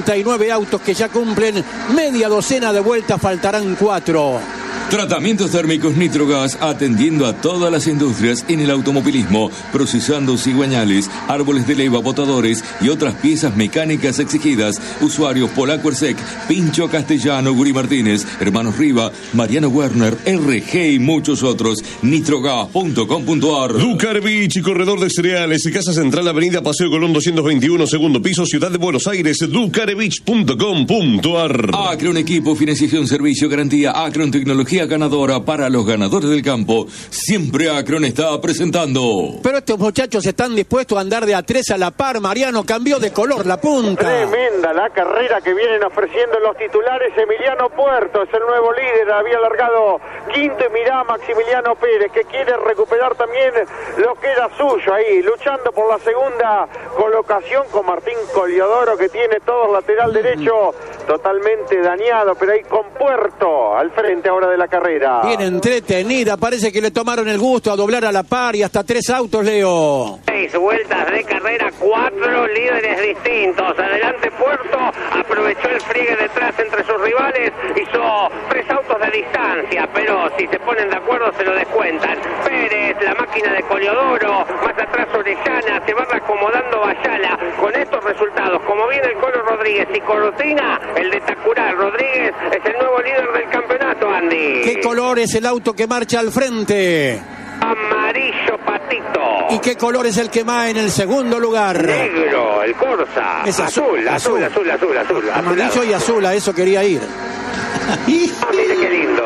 E: 49 autos que ya cumplen media docena de vueltas, faltarán 4.
C: Tratamientos térmicos Nitrogas, atendiendo a todas las industrias en el automovilismo, procesando cigüeñales, árboles de leva, botadores y otras piezas mecánicas exigidas. Usuarios Polaco Ersec, Pincho Castellano, Guri Martínez, Hermanos Riva, Mariano Werner, RG y muchos otros. Nitrogas.com.ar.
D: Ducar Beach y corredor de cereales, Casa Central, Avenida Paseo Colón 221, segundo piso, Ciudad de Buenos Aires. Ducarbeach.com.ar.
C: Acron Equipo, Financiación, Servicio, Garantía. Acron Tecnología ganadora para los ganadores del campo. Siempre Acron está presentando.
E: Pero estos muchachos están dispuestos a andar de a 3 a la par. Mariano, cambió de color la punta.
F: Tremenda la carrera que vienen ofreciendo los titulares. Emiliano Puerto es el nuevo líder, había largado quinto, y mirá Maximiliano Pérez, que quiere recuperar también lo que era suyo ahí, luchando por la segunda colocación con Martín Coliodoro, que tiene todo el lateral derecho totalmente dañado, pero ahí con Puerto al frente ahora de la carrera.
E: Bien entretenida, parece que le tomaron el gusto a doblar a la par y hasta 3 autos, Leo.
H: 6 vueltas de carrera, 4 líderes distintos. Adelante Puerto, aprovechó el friegue detrás entre sus rivales, hizo 3 autos de distancia, pero si se ponen de acuerdo se lo descuentan. Pérez, la máquina de Coliodoro, más atrás Orellana, se va acomodando Bayala. Con estos resultados, como viene el Colo Rodríguez y Cortina, el de Tacural Rodríguez es el nuevo líder del campeonato, Andy.
E: ¿Qué color es el auto que marcha al frente?
H: Amarillo Patito.
E: ¿Y qué color es el que va en el segundo lugar?
H: Negro, el Corsa.
E: Es
H: azul.
E: Amarillo y azul, a eso quería ir.
H: Mire qué lindo.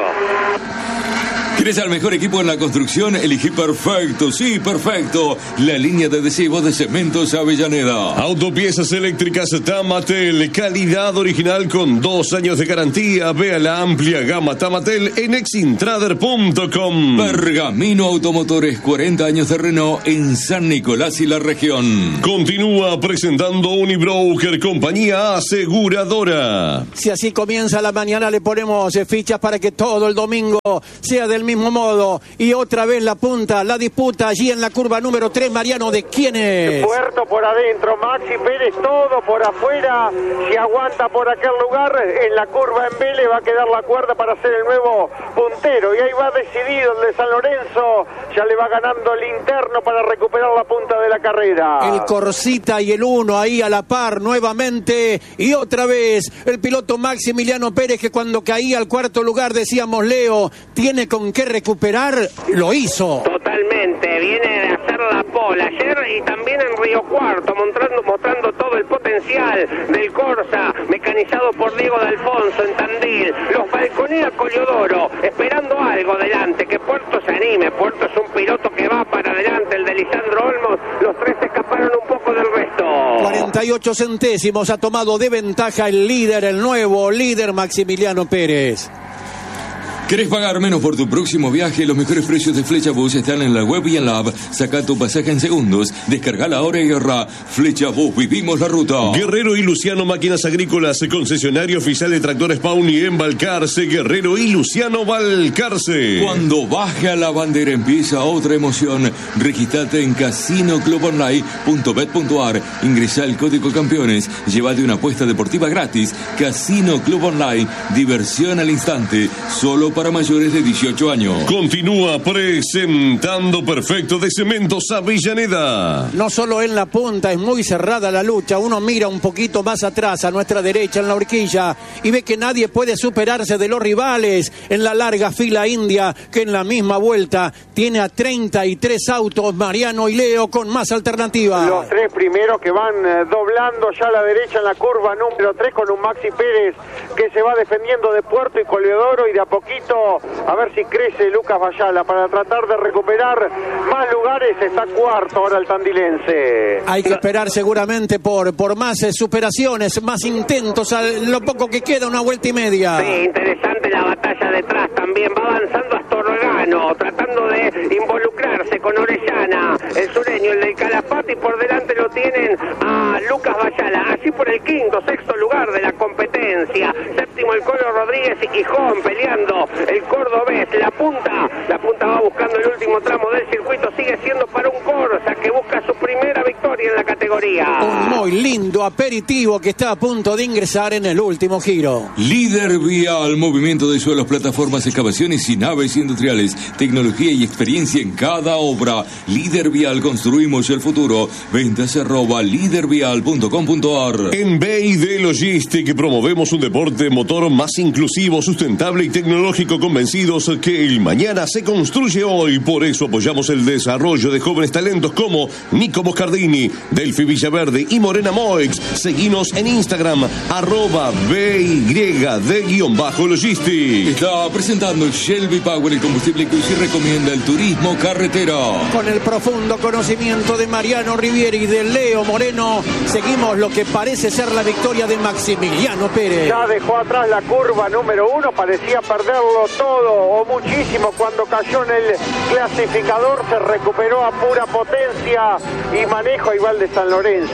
C: ¿Quieres al mejor equipo en la construcción? Elegí perfecto, sí, perfecto. La línea de adhesivos de Cementos Avellaneda.
D: Autopiezas eléctricas Tamatel, calidad original con 2 años de garantía. Vea la amplia gama Tamatel en exintrader.com.
C: Pergamino Automotores, 40 años de Renault en San Nicolás y la región.
D: Continúa presentando Unibroker, compañía aseguradora.
E: Si así comienza la mañana, le ponemos fichas para que todo el domingo sea del mismo modo. Y otra vez la punta, la disputa allí en la curva número 3, Mariano, ¿de quién es?
F: Puerto por adentro, Maxi Pérez todo por afuera. Si aguanta por aquel lugar, en la curva en B le va a quedar la cuerda para ser el nuevo puntero. Y ahí va decidido el de San Lorenzo, ya le va ganando el interno para recuperar la punta de la carrera.
E: El Corsita y el 1 ahí a la par nuevamente. Y otra vez el piloto Maximiliano Pérez, que cuando caía al cuarto lugar decíamos, Leo, tiene con qué recuperar, lo hizo.
H: Totalmente, viene de hacer la pole ayer y también en Río Cuarto, mostrando todo el potencial del Corsa, mecanizado por Diego de Alfonso en Tandil. Los balconea Coliodoro, esperando algo delante, que Puerto se anime. Puerto es un piloto que va para adelante, el de Lisandro Olmos. Los 3 se escaparon un poco del resto.
E: 48 centésimos ha tomado de ventaja el líder, el nuevo líder Maximiliano Pérez.
C: ¿Querés pagar menos por tu próximo viaje? Los mejores precios de Flecha Bus están en la web y en la app. Saca tu pasaje en segundos. Descargala ahora y ahorra. Flecha Bus, vivimos la ruta.
D: Guerrero y Luciano Máquinas Agrícolas, concesionario oficial de tractores Pauni en Balcarce. Guerrero y Luciano Balcarce.
C: Cuando baja la bandera empieza otra emoción. Registrate en casinoclubonline.bet.ar. Ingresa el código campeones. Llévate una apuesta deportiva gratis. Casino Club Online. Diversión al instante. Solo para mayores de 18 años.
D: Continúa presentando Perfecto de Cementos Avellaneda.
E: No solo en la punta, es muy cerrada la lucha. Uno mira un poquito más atrás, a nuestra derecha, en la horquilla, y ve que nadie puede superarse de los rivales en la larga fila india, que en la misma vuelta tiene a 33 autos, Mariano y Leo, con más alternativas.
F: Los 3 primeros que van doblando ya a la derecha en la curva número 3 con un Maxi Pérez que se va defendiendo de Puerto y Coliodoro, y de a poquito a ver si crece Lucas Bayala para tratar de recuperar más lugares. Está cuarto ahora el tandilense.
E: Hay que esperar seguramente por más superaciones, más intentos, a lo poco que queda, una vuelta y media.
H: Sí, interesante la batalla detrás también. Va avanzando Astorgano, tratando de involucrarse con Orellana, el sureño, el del Calafate, y por delante lo tienen a Lucas Bayala, así por el 5º, 6º lugar de la competencia. 7º el Colo Rodríguez y Gijón peleando. El cordobés, la punta va buscando el último tramo del circuito, sigue siendo para un Corsa que busca su primera victoria en la categoría.
E: Un muy lindo aperitivo que está a punto de ingresar en el último giro.
C: Líder Vial, movimiento de suelos, plataformas, excavaciones y naves industriales, tecnología y experiencia en cada obra. Líder Vial, construimos el futuro. Ventas @lidervial.com.ar.
D: En BID Logistic promovemos un deporte motor más inclusivo, sustentable y tecnológico, convencidos que el mañana se construye hoy. Por eso apoyamos el desarrollo de jóvenes talentos como Nico Moscardini, Delphi Villaverde y Morena Moix. Seguinos en Instagram, @BYD_Logistic.
C: Está presentando Shelby Power, el combustible que usted recomienda el turismo carretera.
E: Con el profundo conocimiento de Mariano Rivieri y de Leo Moreno, seguimos lo que parece ser la victoria de Maximiliano Pérez.
F: Ya dejó atrás la curva número 1, parecía perderlo todo o muchísimo cuando cayó en el clasificador. Se recuperó a pura potencia y manejo igual de San Lorenzo. Una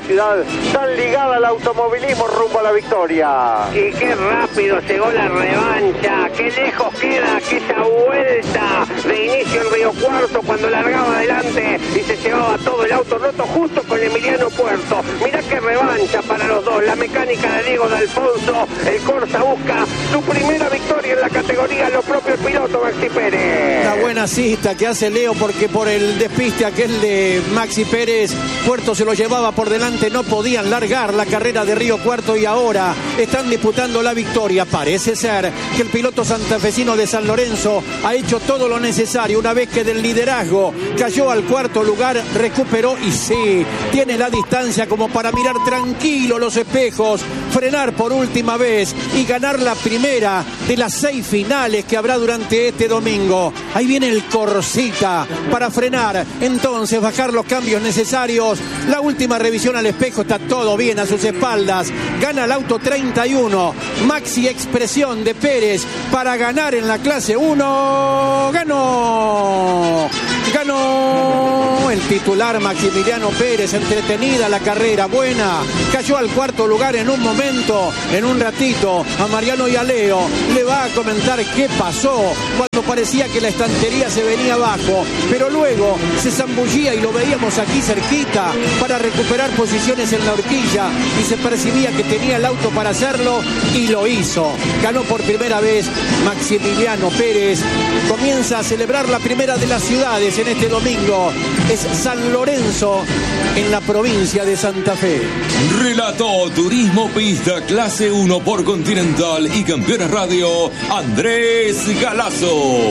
F: ciudad tan ligada al automovilismo rumbo a la victoria.
H: Y qué rápido llegó la revancha, qué lejos queda aquella vuelta de inicio en Río Cuarto cuando largaba adelante y se llevaba todo el auto roto justo con Emiliano Puerto. Mirá qué revancha para los dos, la mecánica de Diego D'Alfonso, el Corsa busca su primera victoria en la categoría, lo propio el piloto Maxi Pérez.
E: Una buena cista que hace Leo, porque por el despiste aquel de Maxi Pérez, Puerto se lo llevaba por delante, no podían largar la carrera de Río Cuarto y ahora están disputando la victoria. Parece ser que el piloto santafesino de San Lorenzo ha hecho todo lo necesario. Una vez que del liderazgo cayó al cuarto lugar, recuperó y sí, tiene la distancia como para mirar tranquilo los espejos, frenar por última vez y ganar la primera de las 6 finales que habrá durante este domingo. Ahí viene el Corsita para frenar, entonces bajar los cambios necesarios. La última revisión al espejo, está todo bien a sus espaldas. Gana el auto 31, Maxi Expresión de Pérez para ganar en la clase 1. Ganó el titular Maximiliano Pérez. Entretenida la carrera, buena. Cayó al cuarto lugar en un momento, en un ratito. A Mariano y a Leo le va a comentar qué pasó cuando parecía que la estantería se venía abajo, pero luego se zambullía y lo veíamos aquí cerquita para recuperar posiciones en la horquilla y se percibía que tenía el auto para hacerlo y lo hizo. Ganó por primera vez Maximiliano Pérez. Comienza a celebrar la primera de las ciudades en este domingo. Es San Lorenzo, en la provincia de Santa Fe.
C: Relató Turismo Pista Clase 1 por Continental y Campeones Radio, Andrés Galazo.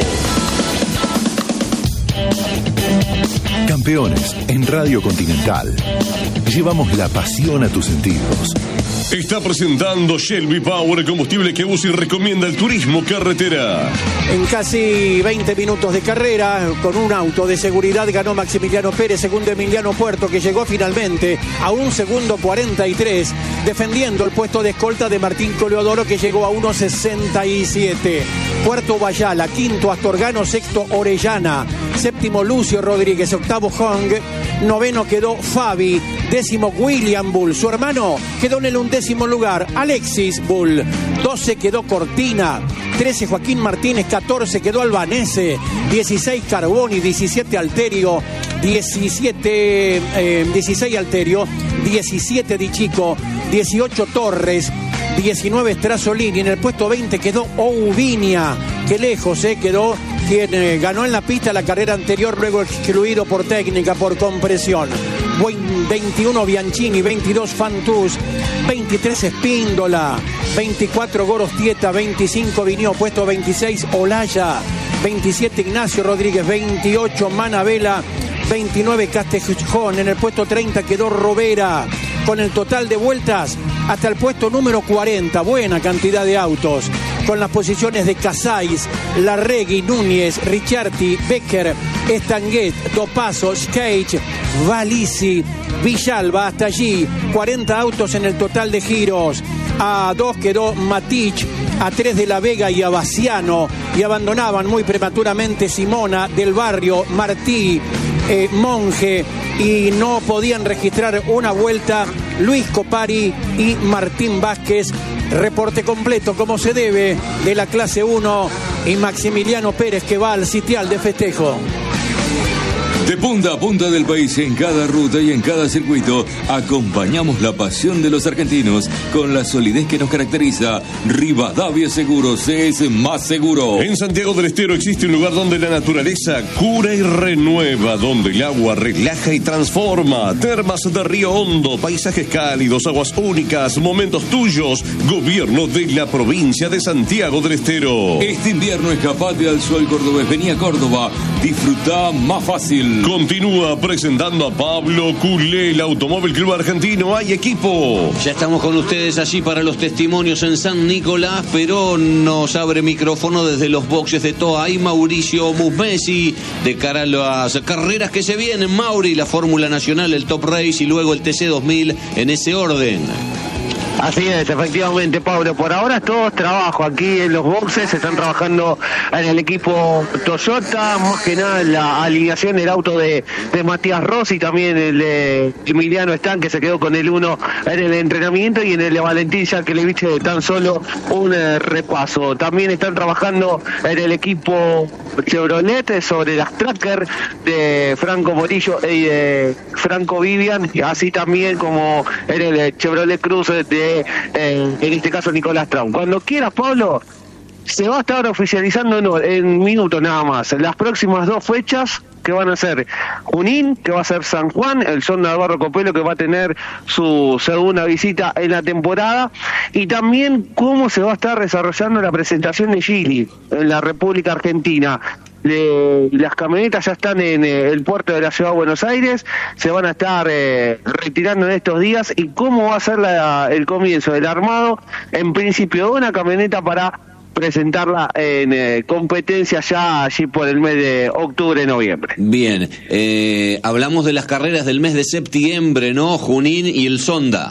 M: Campeones en Radio Continental. Llevamos la pasión a tus sentidos.
D: Está presentando Shelby Power, combustible que usa y recomienda el turismo carretera.
E: En casi 20 minutos de carrera, con un auto de seguridad, ganó Maximiliano Pérez, segundo Emiliano Puerto, que llegó finalmente a 1 segundo 43, defendiendo el puesto de escolta de Martín Coleodoro, que llegó a 1.67. Cuarto Bayala, quinto Astorgano, sexto Orellana, séptimo Lucio Rodríguez, octavo Hong, noveno quedó Fabi, décimo William Bull, su hermano quedó en el 11º lugar, Alexis Bull, 12 quedó Cortina, 13 Joaquín Martínez, 14 quedó Albanese, 16 Carboni, 17 Alterio, 16 Alterio, 17 Di Chico, 18 Torres, 19 Strasolini. En el puesto 20 quedó Oubinia, que lejos quedó quien ganó en la pista la carrera anterior, luego excluido por técnica, por compresión. 21 Bianchini, 22 Fantus, 23 Espíndola, 24 Gorostieta, 25 Vinio, puesto 26 Olaya, 27 Ignacio Rodríguez, 28 Manabela, 29 Castejón. En el puesto 30 quedó Robera, con el total de vueltas hasta el puesto número 40. Buena cantidad de autos, con las posiciones de Casais, Larregui, Núñez, Ricciardi, Becker, Estanguet, Dopaso, Skate, Valisi, Villalba. Hasta allí 40 autos en el total de giros. A 2 quedó Matich, a 3 de La Vega y Abaciano, y abandonaban muy prematuramente Simona, Del Barrio, Martí, Monge, y no podían registrar una vuelta Luis Copari y Martín Vázquez. Reporte completo, como se debe, de la clase 1 y Maximiliano Pérez, que va al sitial de festejo.
C: De punta a punta del país, en cada ruta y en cada circuito, acompañamos la pasión de los argentinos con la solidez que nos caracteriza. Rivadavia Seguros es más seguro.
D: En Santiago del Estero existe un lugar donde la naturaleza cura y renueva, donde el agua relaja y transforma. Termas de Río Hondo, paisajes cálidos, aguas únicas, momentos tuyos. Gobierno de la provincia de Santiago del Estero.
C: Este invierno escapate al sol cordobés. Vení a Córdoba, disfruta más fácil.
D: Continúa presentando a Pablo Culé, el Automóvil Club Argentino. Hay equipo.
I: Ya estamos con ustedes allí para los testimonios en San Nicolás, pero nos abre micrófono desde los boxes de Toa y Mauricio Musmesi, de cara a las carreras que se vienen. Mauri, la Fórmula Nacional, el Top Race y luego el TC 2000, en ese orden.
K: Así es, efectivamente, Pablo. Por ahora todo es trabajo. Aquí en los boxes se están trabajando en el equipo Toyota, más que nada en la alineación del auto de Matías Rossi, también el de Emiliano Están, que se quedó con el 1 en el entrenamiento, y en el de Valentín Yankelevich tan solo un repaso. También están trabajando en el equipo Chevrolet sobre las tracker de Franco Morillo y de Franco Vivian, así también como en el Chevrolet Cruz de en este caso Nicolás Traum. Cuando quieras, Pablo, se va a estar oficializando en minutos nada más las próximas 2 fechas, que van a ser Junín, que va a ser San Juan, el Sonda de Barro Copelo, que va a tener su segunda visita en la temporada, y también cómo se va a estar desarrollando la presentación de Gili en la República Argentina. Las camionetas ya están en el puerto de la Ciudad de Buenos Aires, se van a estar retirando en estos días, y cómo va a ser el comienzo del armado, en principio, de una camioneta para presentarla en competencia ya allí por el mes de octubre-noviembre.
I: Bien, hablamos de las carreras del mes de septiembre, ¿no? Junín y el Sonda.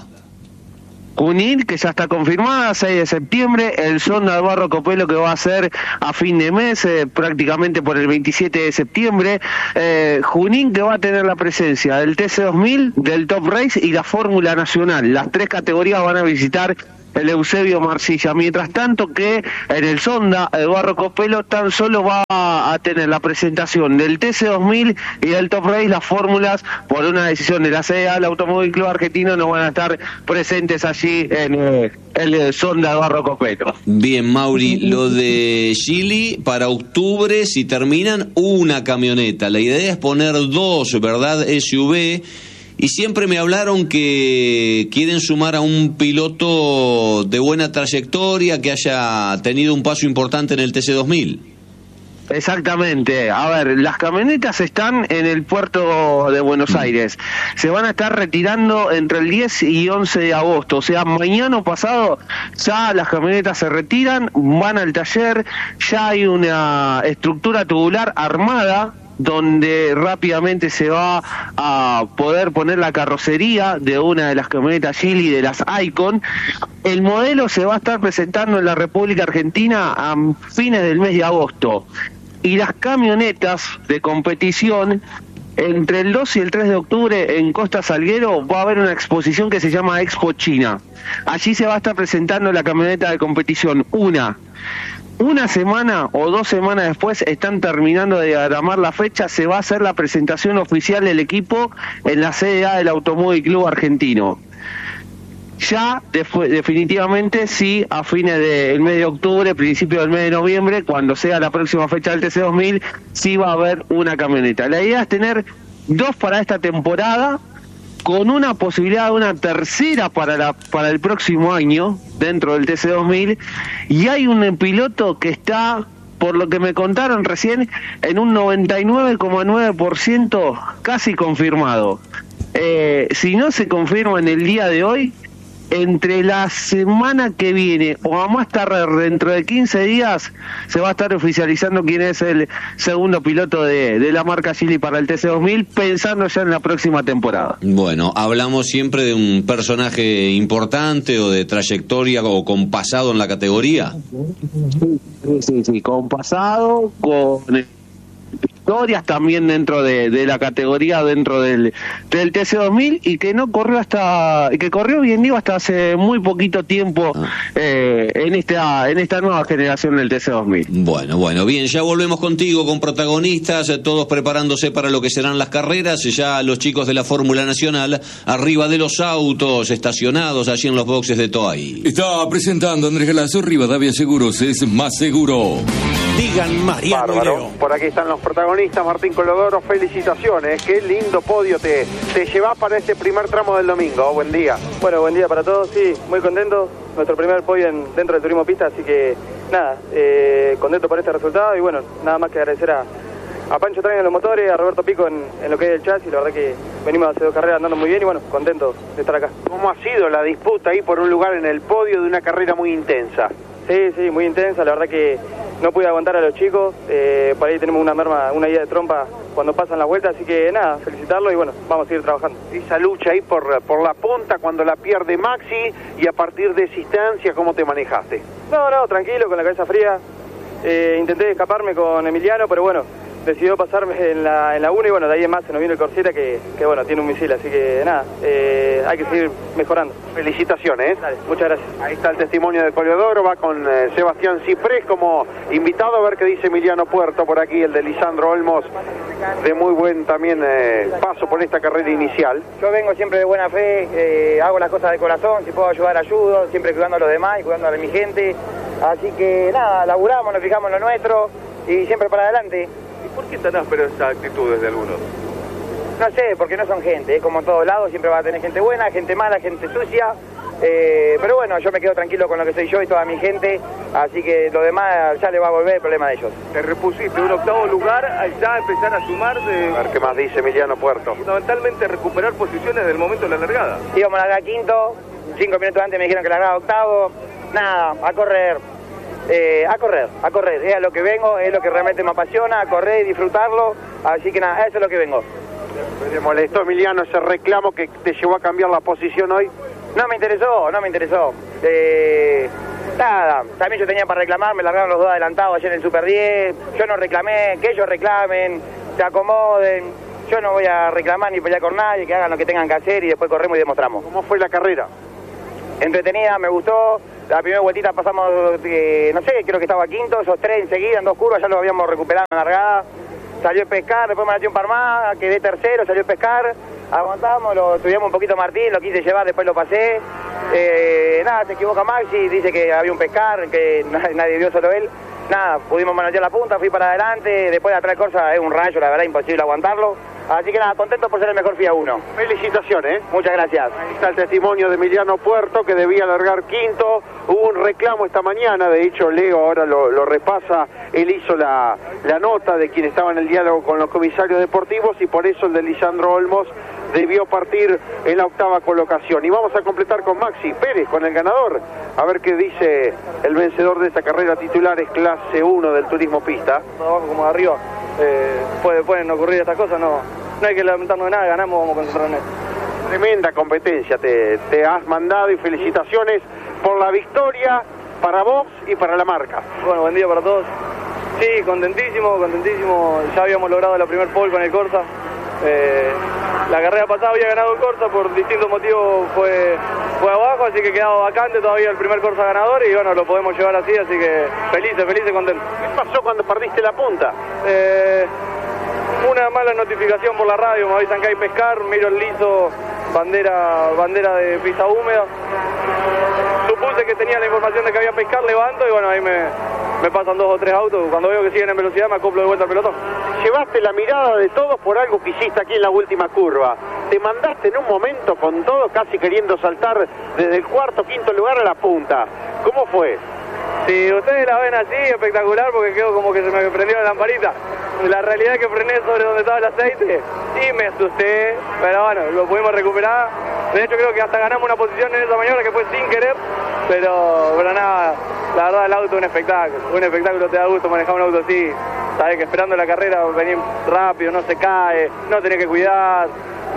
K: Junín, que ya está confirmada, 6 de septiembre, el Sonda de Barro Copelo, que va a ser a fin de mes, prácticamente por el 27 de septiembre. Junín, que va a tener la presencia del TC2000, del Top Race y la Fórmula Nacional. Las 3 categorías van a visitar el Eusebio Marcilla, mientras tanto que en el Sonda de Barro Copelo tan solo va a tener la presentación del TC2000 y del Top Race. Las fórmulas, por una decisión de la CEA, el Automóvil Club Argentino, no van a estar presentes allí en el Sonda de Barro Copelo.
I: Bien, Mauri, lo de Gili para octubre, si terminan una camioneta, la idea es poner 2, ¿verdad? SUV. Y siempre me hablaron que quieren sumar a un piloto de buena trayectoria, que haya tenido un paso importante en el TC2000.
K: Exactamente. A ver, las camionetas están en el puerto de Buenos Aires. Se van a estar retirando entre el 10 y 11 de agosto. O sea, mañana o pasado ya las camionetas se retiran, van al taller, ya hay una estructura tubular armada, donde rápidamente se va a poder poner la carrocería de una de las camionetas Gili, de las Icon. El modelo se va a estar presentando en la República Argentina a fines del mes de agosto. Y las camionetas de competición, entre el 2 y el 3 de octubre en Costa Salguero va a haber una exposición que se llama Expo China. Allí se va a estar presentando la camioneta de competición. Una semana o 2 semanas después están terminando de diagramar la fecha, se va a hacer la presentación oficial del equipo en la CDA del Automóvil Club Argentino. Ya definitivamente sí, a fines del mes de octubre, principio del mes de noviembre, cuando sea la próxima fecha del TC2000, sí va a haber una camioneta. La idea es tener 2 para esta temporada, con una posibilidad de una tercera para el próximo año dentro del TC2000, y hay un piloto que está, por lo que me contaron recién, en un 99,9% casi confirmado. Si no se confirma en el día de hoy, entre la semana que viene o a más tarde dentro de 15 días se va a estar oficializando quién es el segundo piloto de la marca Gili para el TC2000, pensando ya en la próxima temporada.
I: Bueno, hablamos siempre de un personaje importante o de trayectoria o con pasado en la categoría.
K: Sí, con pasado, con historias también dentro de la categoría, dentro del TC2000, y que no corrió que corrió bien digo hasta hace muy poquito tiempo en esta nueva generación del TC2000.
I: Bueno, bien, ya volvemos contigo con protagonistas, todos preparándose para lo que serán las carreras, ya los chicos de la Fórmula Nacional arriba de los autos estacionados allí en los boxes de Toay.
C: Está presentando Andrés Galazo, Rivadavia Seguros es más seguro.
E: Digan Mariano y Leo.
F: Por aquí están los protagonistas. Martín Colodoro, felicitaciones. Qué lindo podio te llevas para este primer tramo del domingo. Buen día.
S: Bueno, buen día para todos. Sí, muy contento. Nuestro primer podio dentro del turismo pista, así que nada, contento por este resultado y bueno, nada más que agradecer a Pancho Train en los motores, a Roberto Pico en lo que es el chasis. La verdad que venimos a hacer 2 carreras andando muy bien y bueno, contento de estar acá.
F: ¿Cómo ha sido la disputa ahí por un lugar en el podio de una carrera muy intensa?
S: Sí, muy intensa. La verdad que no pude aguantar a los chicos, por ahí tenemos una merma, una idea de trompa cuando pasan las vueltas, así que nada, felicitarlo y bueno, vamos a seguir trabajando.
F: Esa lucha ahí por la punta cuando la pierde Maxi, y a partir de esa instancia, ¿cómo te manejaste?
S: No, tranquilo, con la cabeza fría. Intenté escaparme con Emiliano, pero bueno, decidió pasarme en la 1 y bueno, de ahí en más se nos vino el Corseta que bueno, tiene un misil, así que nada, hay que seguir mejorando.
F: Felicitaciones.
S: Dale, muchas gracias.
F: Ahí está el testimonio de Coleodoro, va con Sebastián Ciprés como invitado, a ver qué dice Emiliano Puerto por aquí, el de Lisandro Olmos, de muy buen también paso por esta carrera inicial.
T: Yo vengo siempre de buena fe, hago las cosas de corazón, si puedo ayudar ayudo, siempre cuidando a los demás y cuidando a mi gente, así que nada, laburamos, nos fijamos en lo nuestro y siempre para adelante.
F: ¿Y por qué tan áspero esta actitud desde algunos?
T: No sé, porque no son gente, como en todos lados, siempre va a tener gente buena, gente mala, gente sucia, pero bueno, yo me quedo tranquilo con lo que soy yo y toda mi gente, así que lo demás ya le va a volver el problema de ellos.
F: Te repusiste un octavo lugar, ya empezar a sumarse. A ver qué más dice Emiliano Puerto. Fundamentalmente recuperar posiciones del momento de la largada.
T: Íbamos a largar quinto, 5 minutos antes me dijeron que largaba octavo, nada, a correr. A correr, es a lo que vengo, es lo que realmente me apasiona, a correr y disfrutarlo, así que nada, eso es lo que vengo.
F: ¿Te molestó, Emiliano, ese reclamo que te llevó a cambiar la posición hoy?
T: No me interesó. Nada, también yo tenía para reclamar, me largaron los dos adelantados ayer en el Super 10, yo no reclamé, que ellos reclamen, se acomoden, yo no voy a reclamar ni pelear con nadie, que hagan lo que tengan que hacer y después corremos y demostramos.
F: ¿Cómo fue la carrera?
T: Entretenida, me gustó. La primera vueltita pasamos, no sé, creo que estaba quinto, esos 3 enseguida, en 2 curvas, ya lo habíamos recuperado en la largada. Salió a pescar, después me metí un par más, quedé tercero, salió a pescar, aguantamos, lo tuvimos un poquito Martín, lo quise llevar, después lo pasé. Nada, se equivoca Maxi, dice que había un pescar, que nadie vio, solo él. Nada, pudimos manotear la punta, fui para adelante, después de atrás de Corsa es un rayo, la verdad, imposible aguantarlo. Así que nada, contento por ser el mejor FIA 1.
F: Felicitaciones.
T: Muchas gracias.
F: Ahí está el testimonio de Emiliano Puerto, que debía largar quinto. Hubo un reclamo esta mañana, de hecho Leo ahora lo repasa, él hizo la nota de quien estaba en el diálogo con los comisarios deportivos y por eso el de Lisandro Olmos debió partir en la octava colocación. Y vamos a completar con Maxi Pérez, con el ganador, a ver qué dice el vencedor de esta carrera titular, es clase 1 del turismo pista.
S: Abajo como de arriba, pueden ocurrir estas cosas, no hay que lamentarnos de nada, ganamos, vamos a concentrarnos en esto.
F: Tremenda competencia, te has mandado y felicitaciones por la victoria para vos y para la marca.
S: Bueno, buen día para todos. Sí, contentísimo, ya habíamos logrado la primer pole con el Corsa. La carrera pasada había ganado el Corsa, por distintos motivos fue abajo, así que quedaba vacante todavía el primer Corsa ganador y bueno, lo podemos llevar así, así que felices, contentos.
F: ¿Qué pasó cuando perdiste la punta?
S: Una mala notificación por la radio, me avisan que hay pescar, miro el liso, bandera de pista húmeda. Supuse que tenía la información de que había pescar, levanto y bueno, ahí me pasan 2 o 3 autos. Cuando veo que siguen en velocidad me acoplo de vuelta al pelotón.
F: Llevaste la mirada de todos por algo que hiciste aquí en la última curva. Te mandaste en un momento con todo, casi queriendo saltar desde el cuarto, quinto lugar a la punta. ¿Cómo fue?
S: Si ustedes la ven así, espectacular, porque quedó como que se me prendió la lamparita. La realidad es que frené sobre donde estaba el aceite y me asusté, pero bueno, lo pudimos recuperar. De hecho creo que hasta ganamos una posición en esa maniobra que fue sin querer, pero nada, la verdad el auto es un espectáculo, te da gusto manejar un auto así. Sabes que esperando la carrera venir rápido, no se cae, no tenés que cuidar,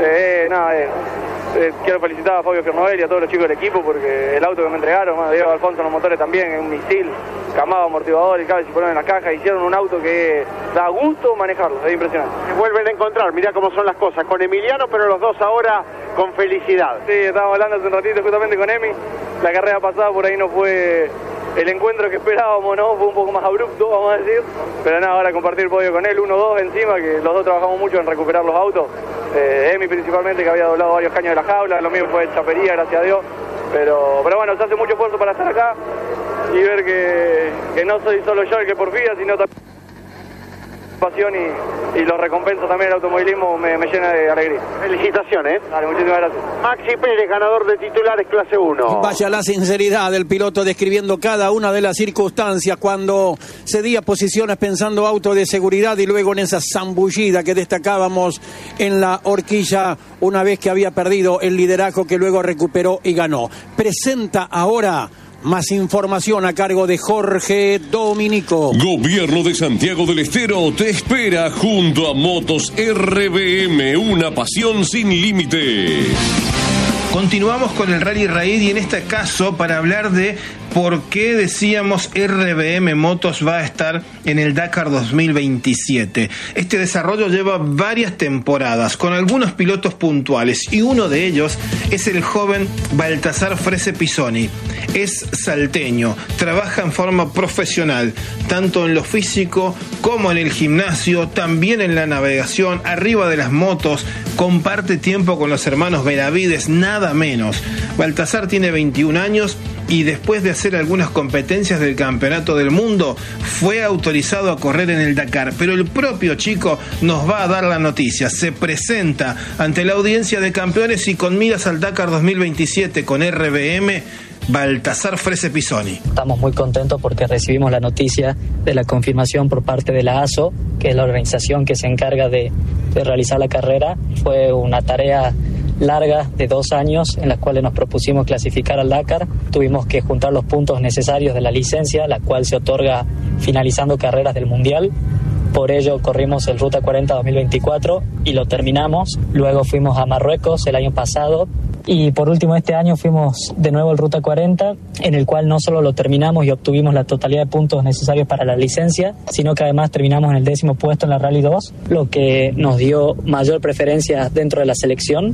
S: quiero felicitar a Fabio Fiernovel y a todos los chicos del equipo porque el auto que me entregaron, Diego Alfonso en los motores también, es un misil, camado, amortiguador y cabe si ponen en la caja, hicieron un auto que da gusto manejarlo, es impresionante.
F: Se vuelven a encontrar, mirá cómo son las cosas, con Emiliano, pero los dos ahora con felicidad.
S: Sí, estábamos hablando hace un ratito justamente con Emi, la carrera pasada por ahí no fue el encuentro que esperábamos, ¿no? Fue un poco más abrupto, vamos a decir, pero nada, ahora compartir el podio con él, 1-2 encima, que los dos trabajamos mucho en recuperar los autos, Emi principalmente, que había doblado varios caños de la jaula, lo mío fue chapería, gracias a Dios, pero bueno, se hace mucho esfuerzo para estar acá y ver que no soy solo yo el que porfía, sino también pasión y los recompensas también el automovilismo me llena de alegría.
F: Felicitaciones.
S: Dale, muchísimas gracias.
F: Maxi Pérez, ganador de titulares clase 1.
E: Vaya la sinceridad del piloto describiendo cada una de las circunstancias cuando cedía posiciones pensando auto de seguridad y luego en esa zambullida que destacábamos en la horquilla una vez que había perdido el liderazgo que luego recuperó y ganó. Presenta ahora Más información a cargo de Jorge Dominico.
D: Gobierno de Santiago del Estero te espera junto a Motos RBM, una pasión sin límites.
U: Continuamos con el Rally Raid y en este caso para hablar de por qué decíamos RBM Motos va a estar en el Dakar 2027. Este desarrollo lleva varias temporadas con algunos pilotos puntuales y uno de ellos es el joven Baltasar Frese Pisoni. Es salteño, trabaja en forma profesional, tanto en lo físico como en el gimnasio, también en la navegación, arriba de las motos, comparte tiempo con los hermanos Benavides, nada menos. Baltasar tiene 21 años y después de hacer algunas competencias del Campeonato del Mundo, fue autorizado a correr en el Dakar. Pero el propio chico nos va a dar la noticia. Se presenta ante la audiencia de campeones y con miras al Dakar 2027 con RBM, Baltasar Frese Pisoni.
V: Estamos muy contentos porque recibimos la noticia de la confirmación por parte de la ASO, que es la organización que se encarga de realizar la carrera. Fue una tarea larga de 2 años en las cuales nos propusimos clasificar al Dakar. Tuvimos que juntar los puntos necesarios de la licencia, la cual se otorga finalizando carreras del Mundial. Por ello corrimos el Ruta 40 2024 y lo terminamos. Luego fuimos a Marruecos el año pasado y por último este año fuimos de nuevo al Ruta 40, en el cual no solo lo terminamos y obtuvimos la totalidad de puntos necesarios para la licencia, sino que además terminamos en el 10º puesto en la Rally 2, lo que nos dio mayor preferencia dentro de la selección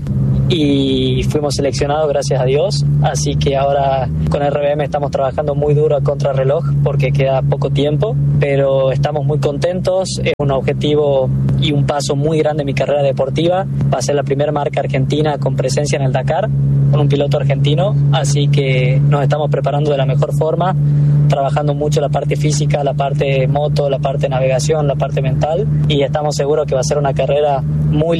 V: y fuimos seleccionados gracias a Dios. Así que ahora con RBM estamos trabajando muy duro a contrarreloj porque queda poco tiempo, pero estamos muy contentos. Es un objetivo y un paso muy grande en mi carrera deportiva. Va a ser la primera marca argentina con presencia en el Dakar con un piloto argentino, así que nos estamos preparando de la mejor forma, trabajando mucho la parte física, la parte moto, la parte navegación, la parte mental, y estamos seguros que va a ser una carrera muy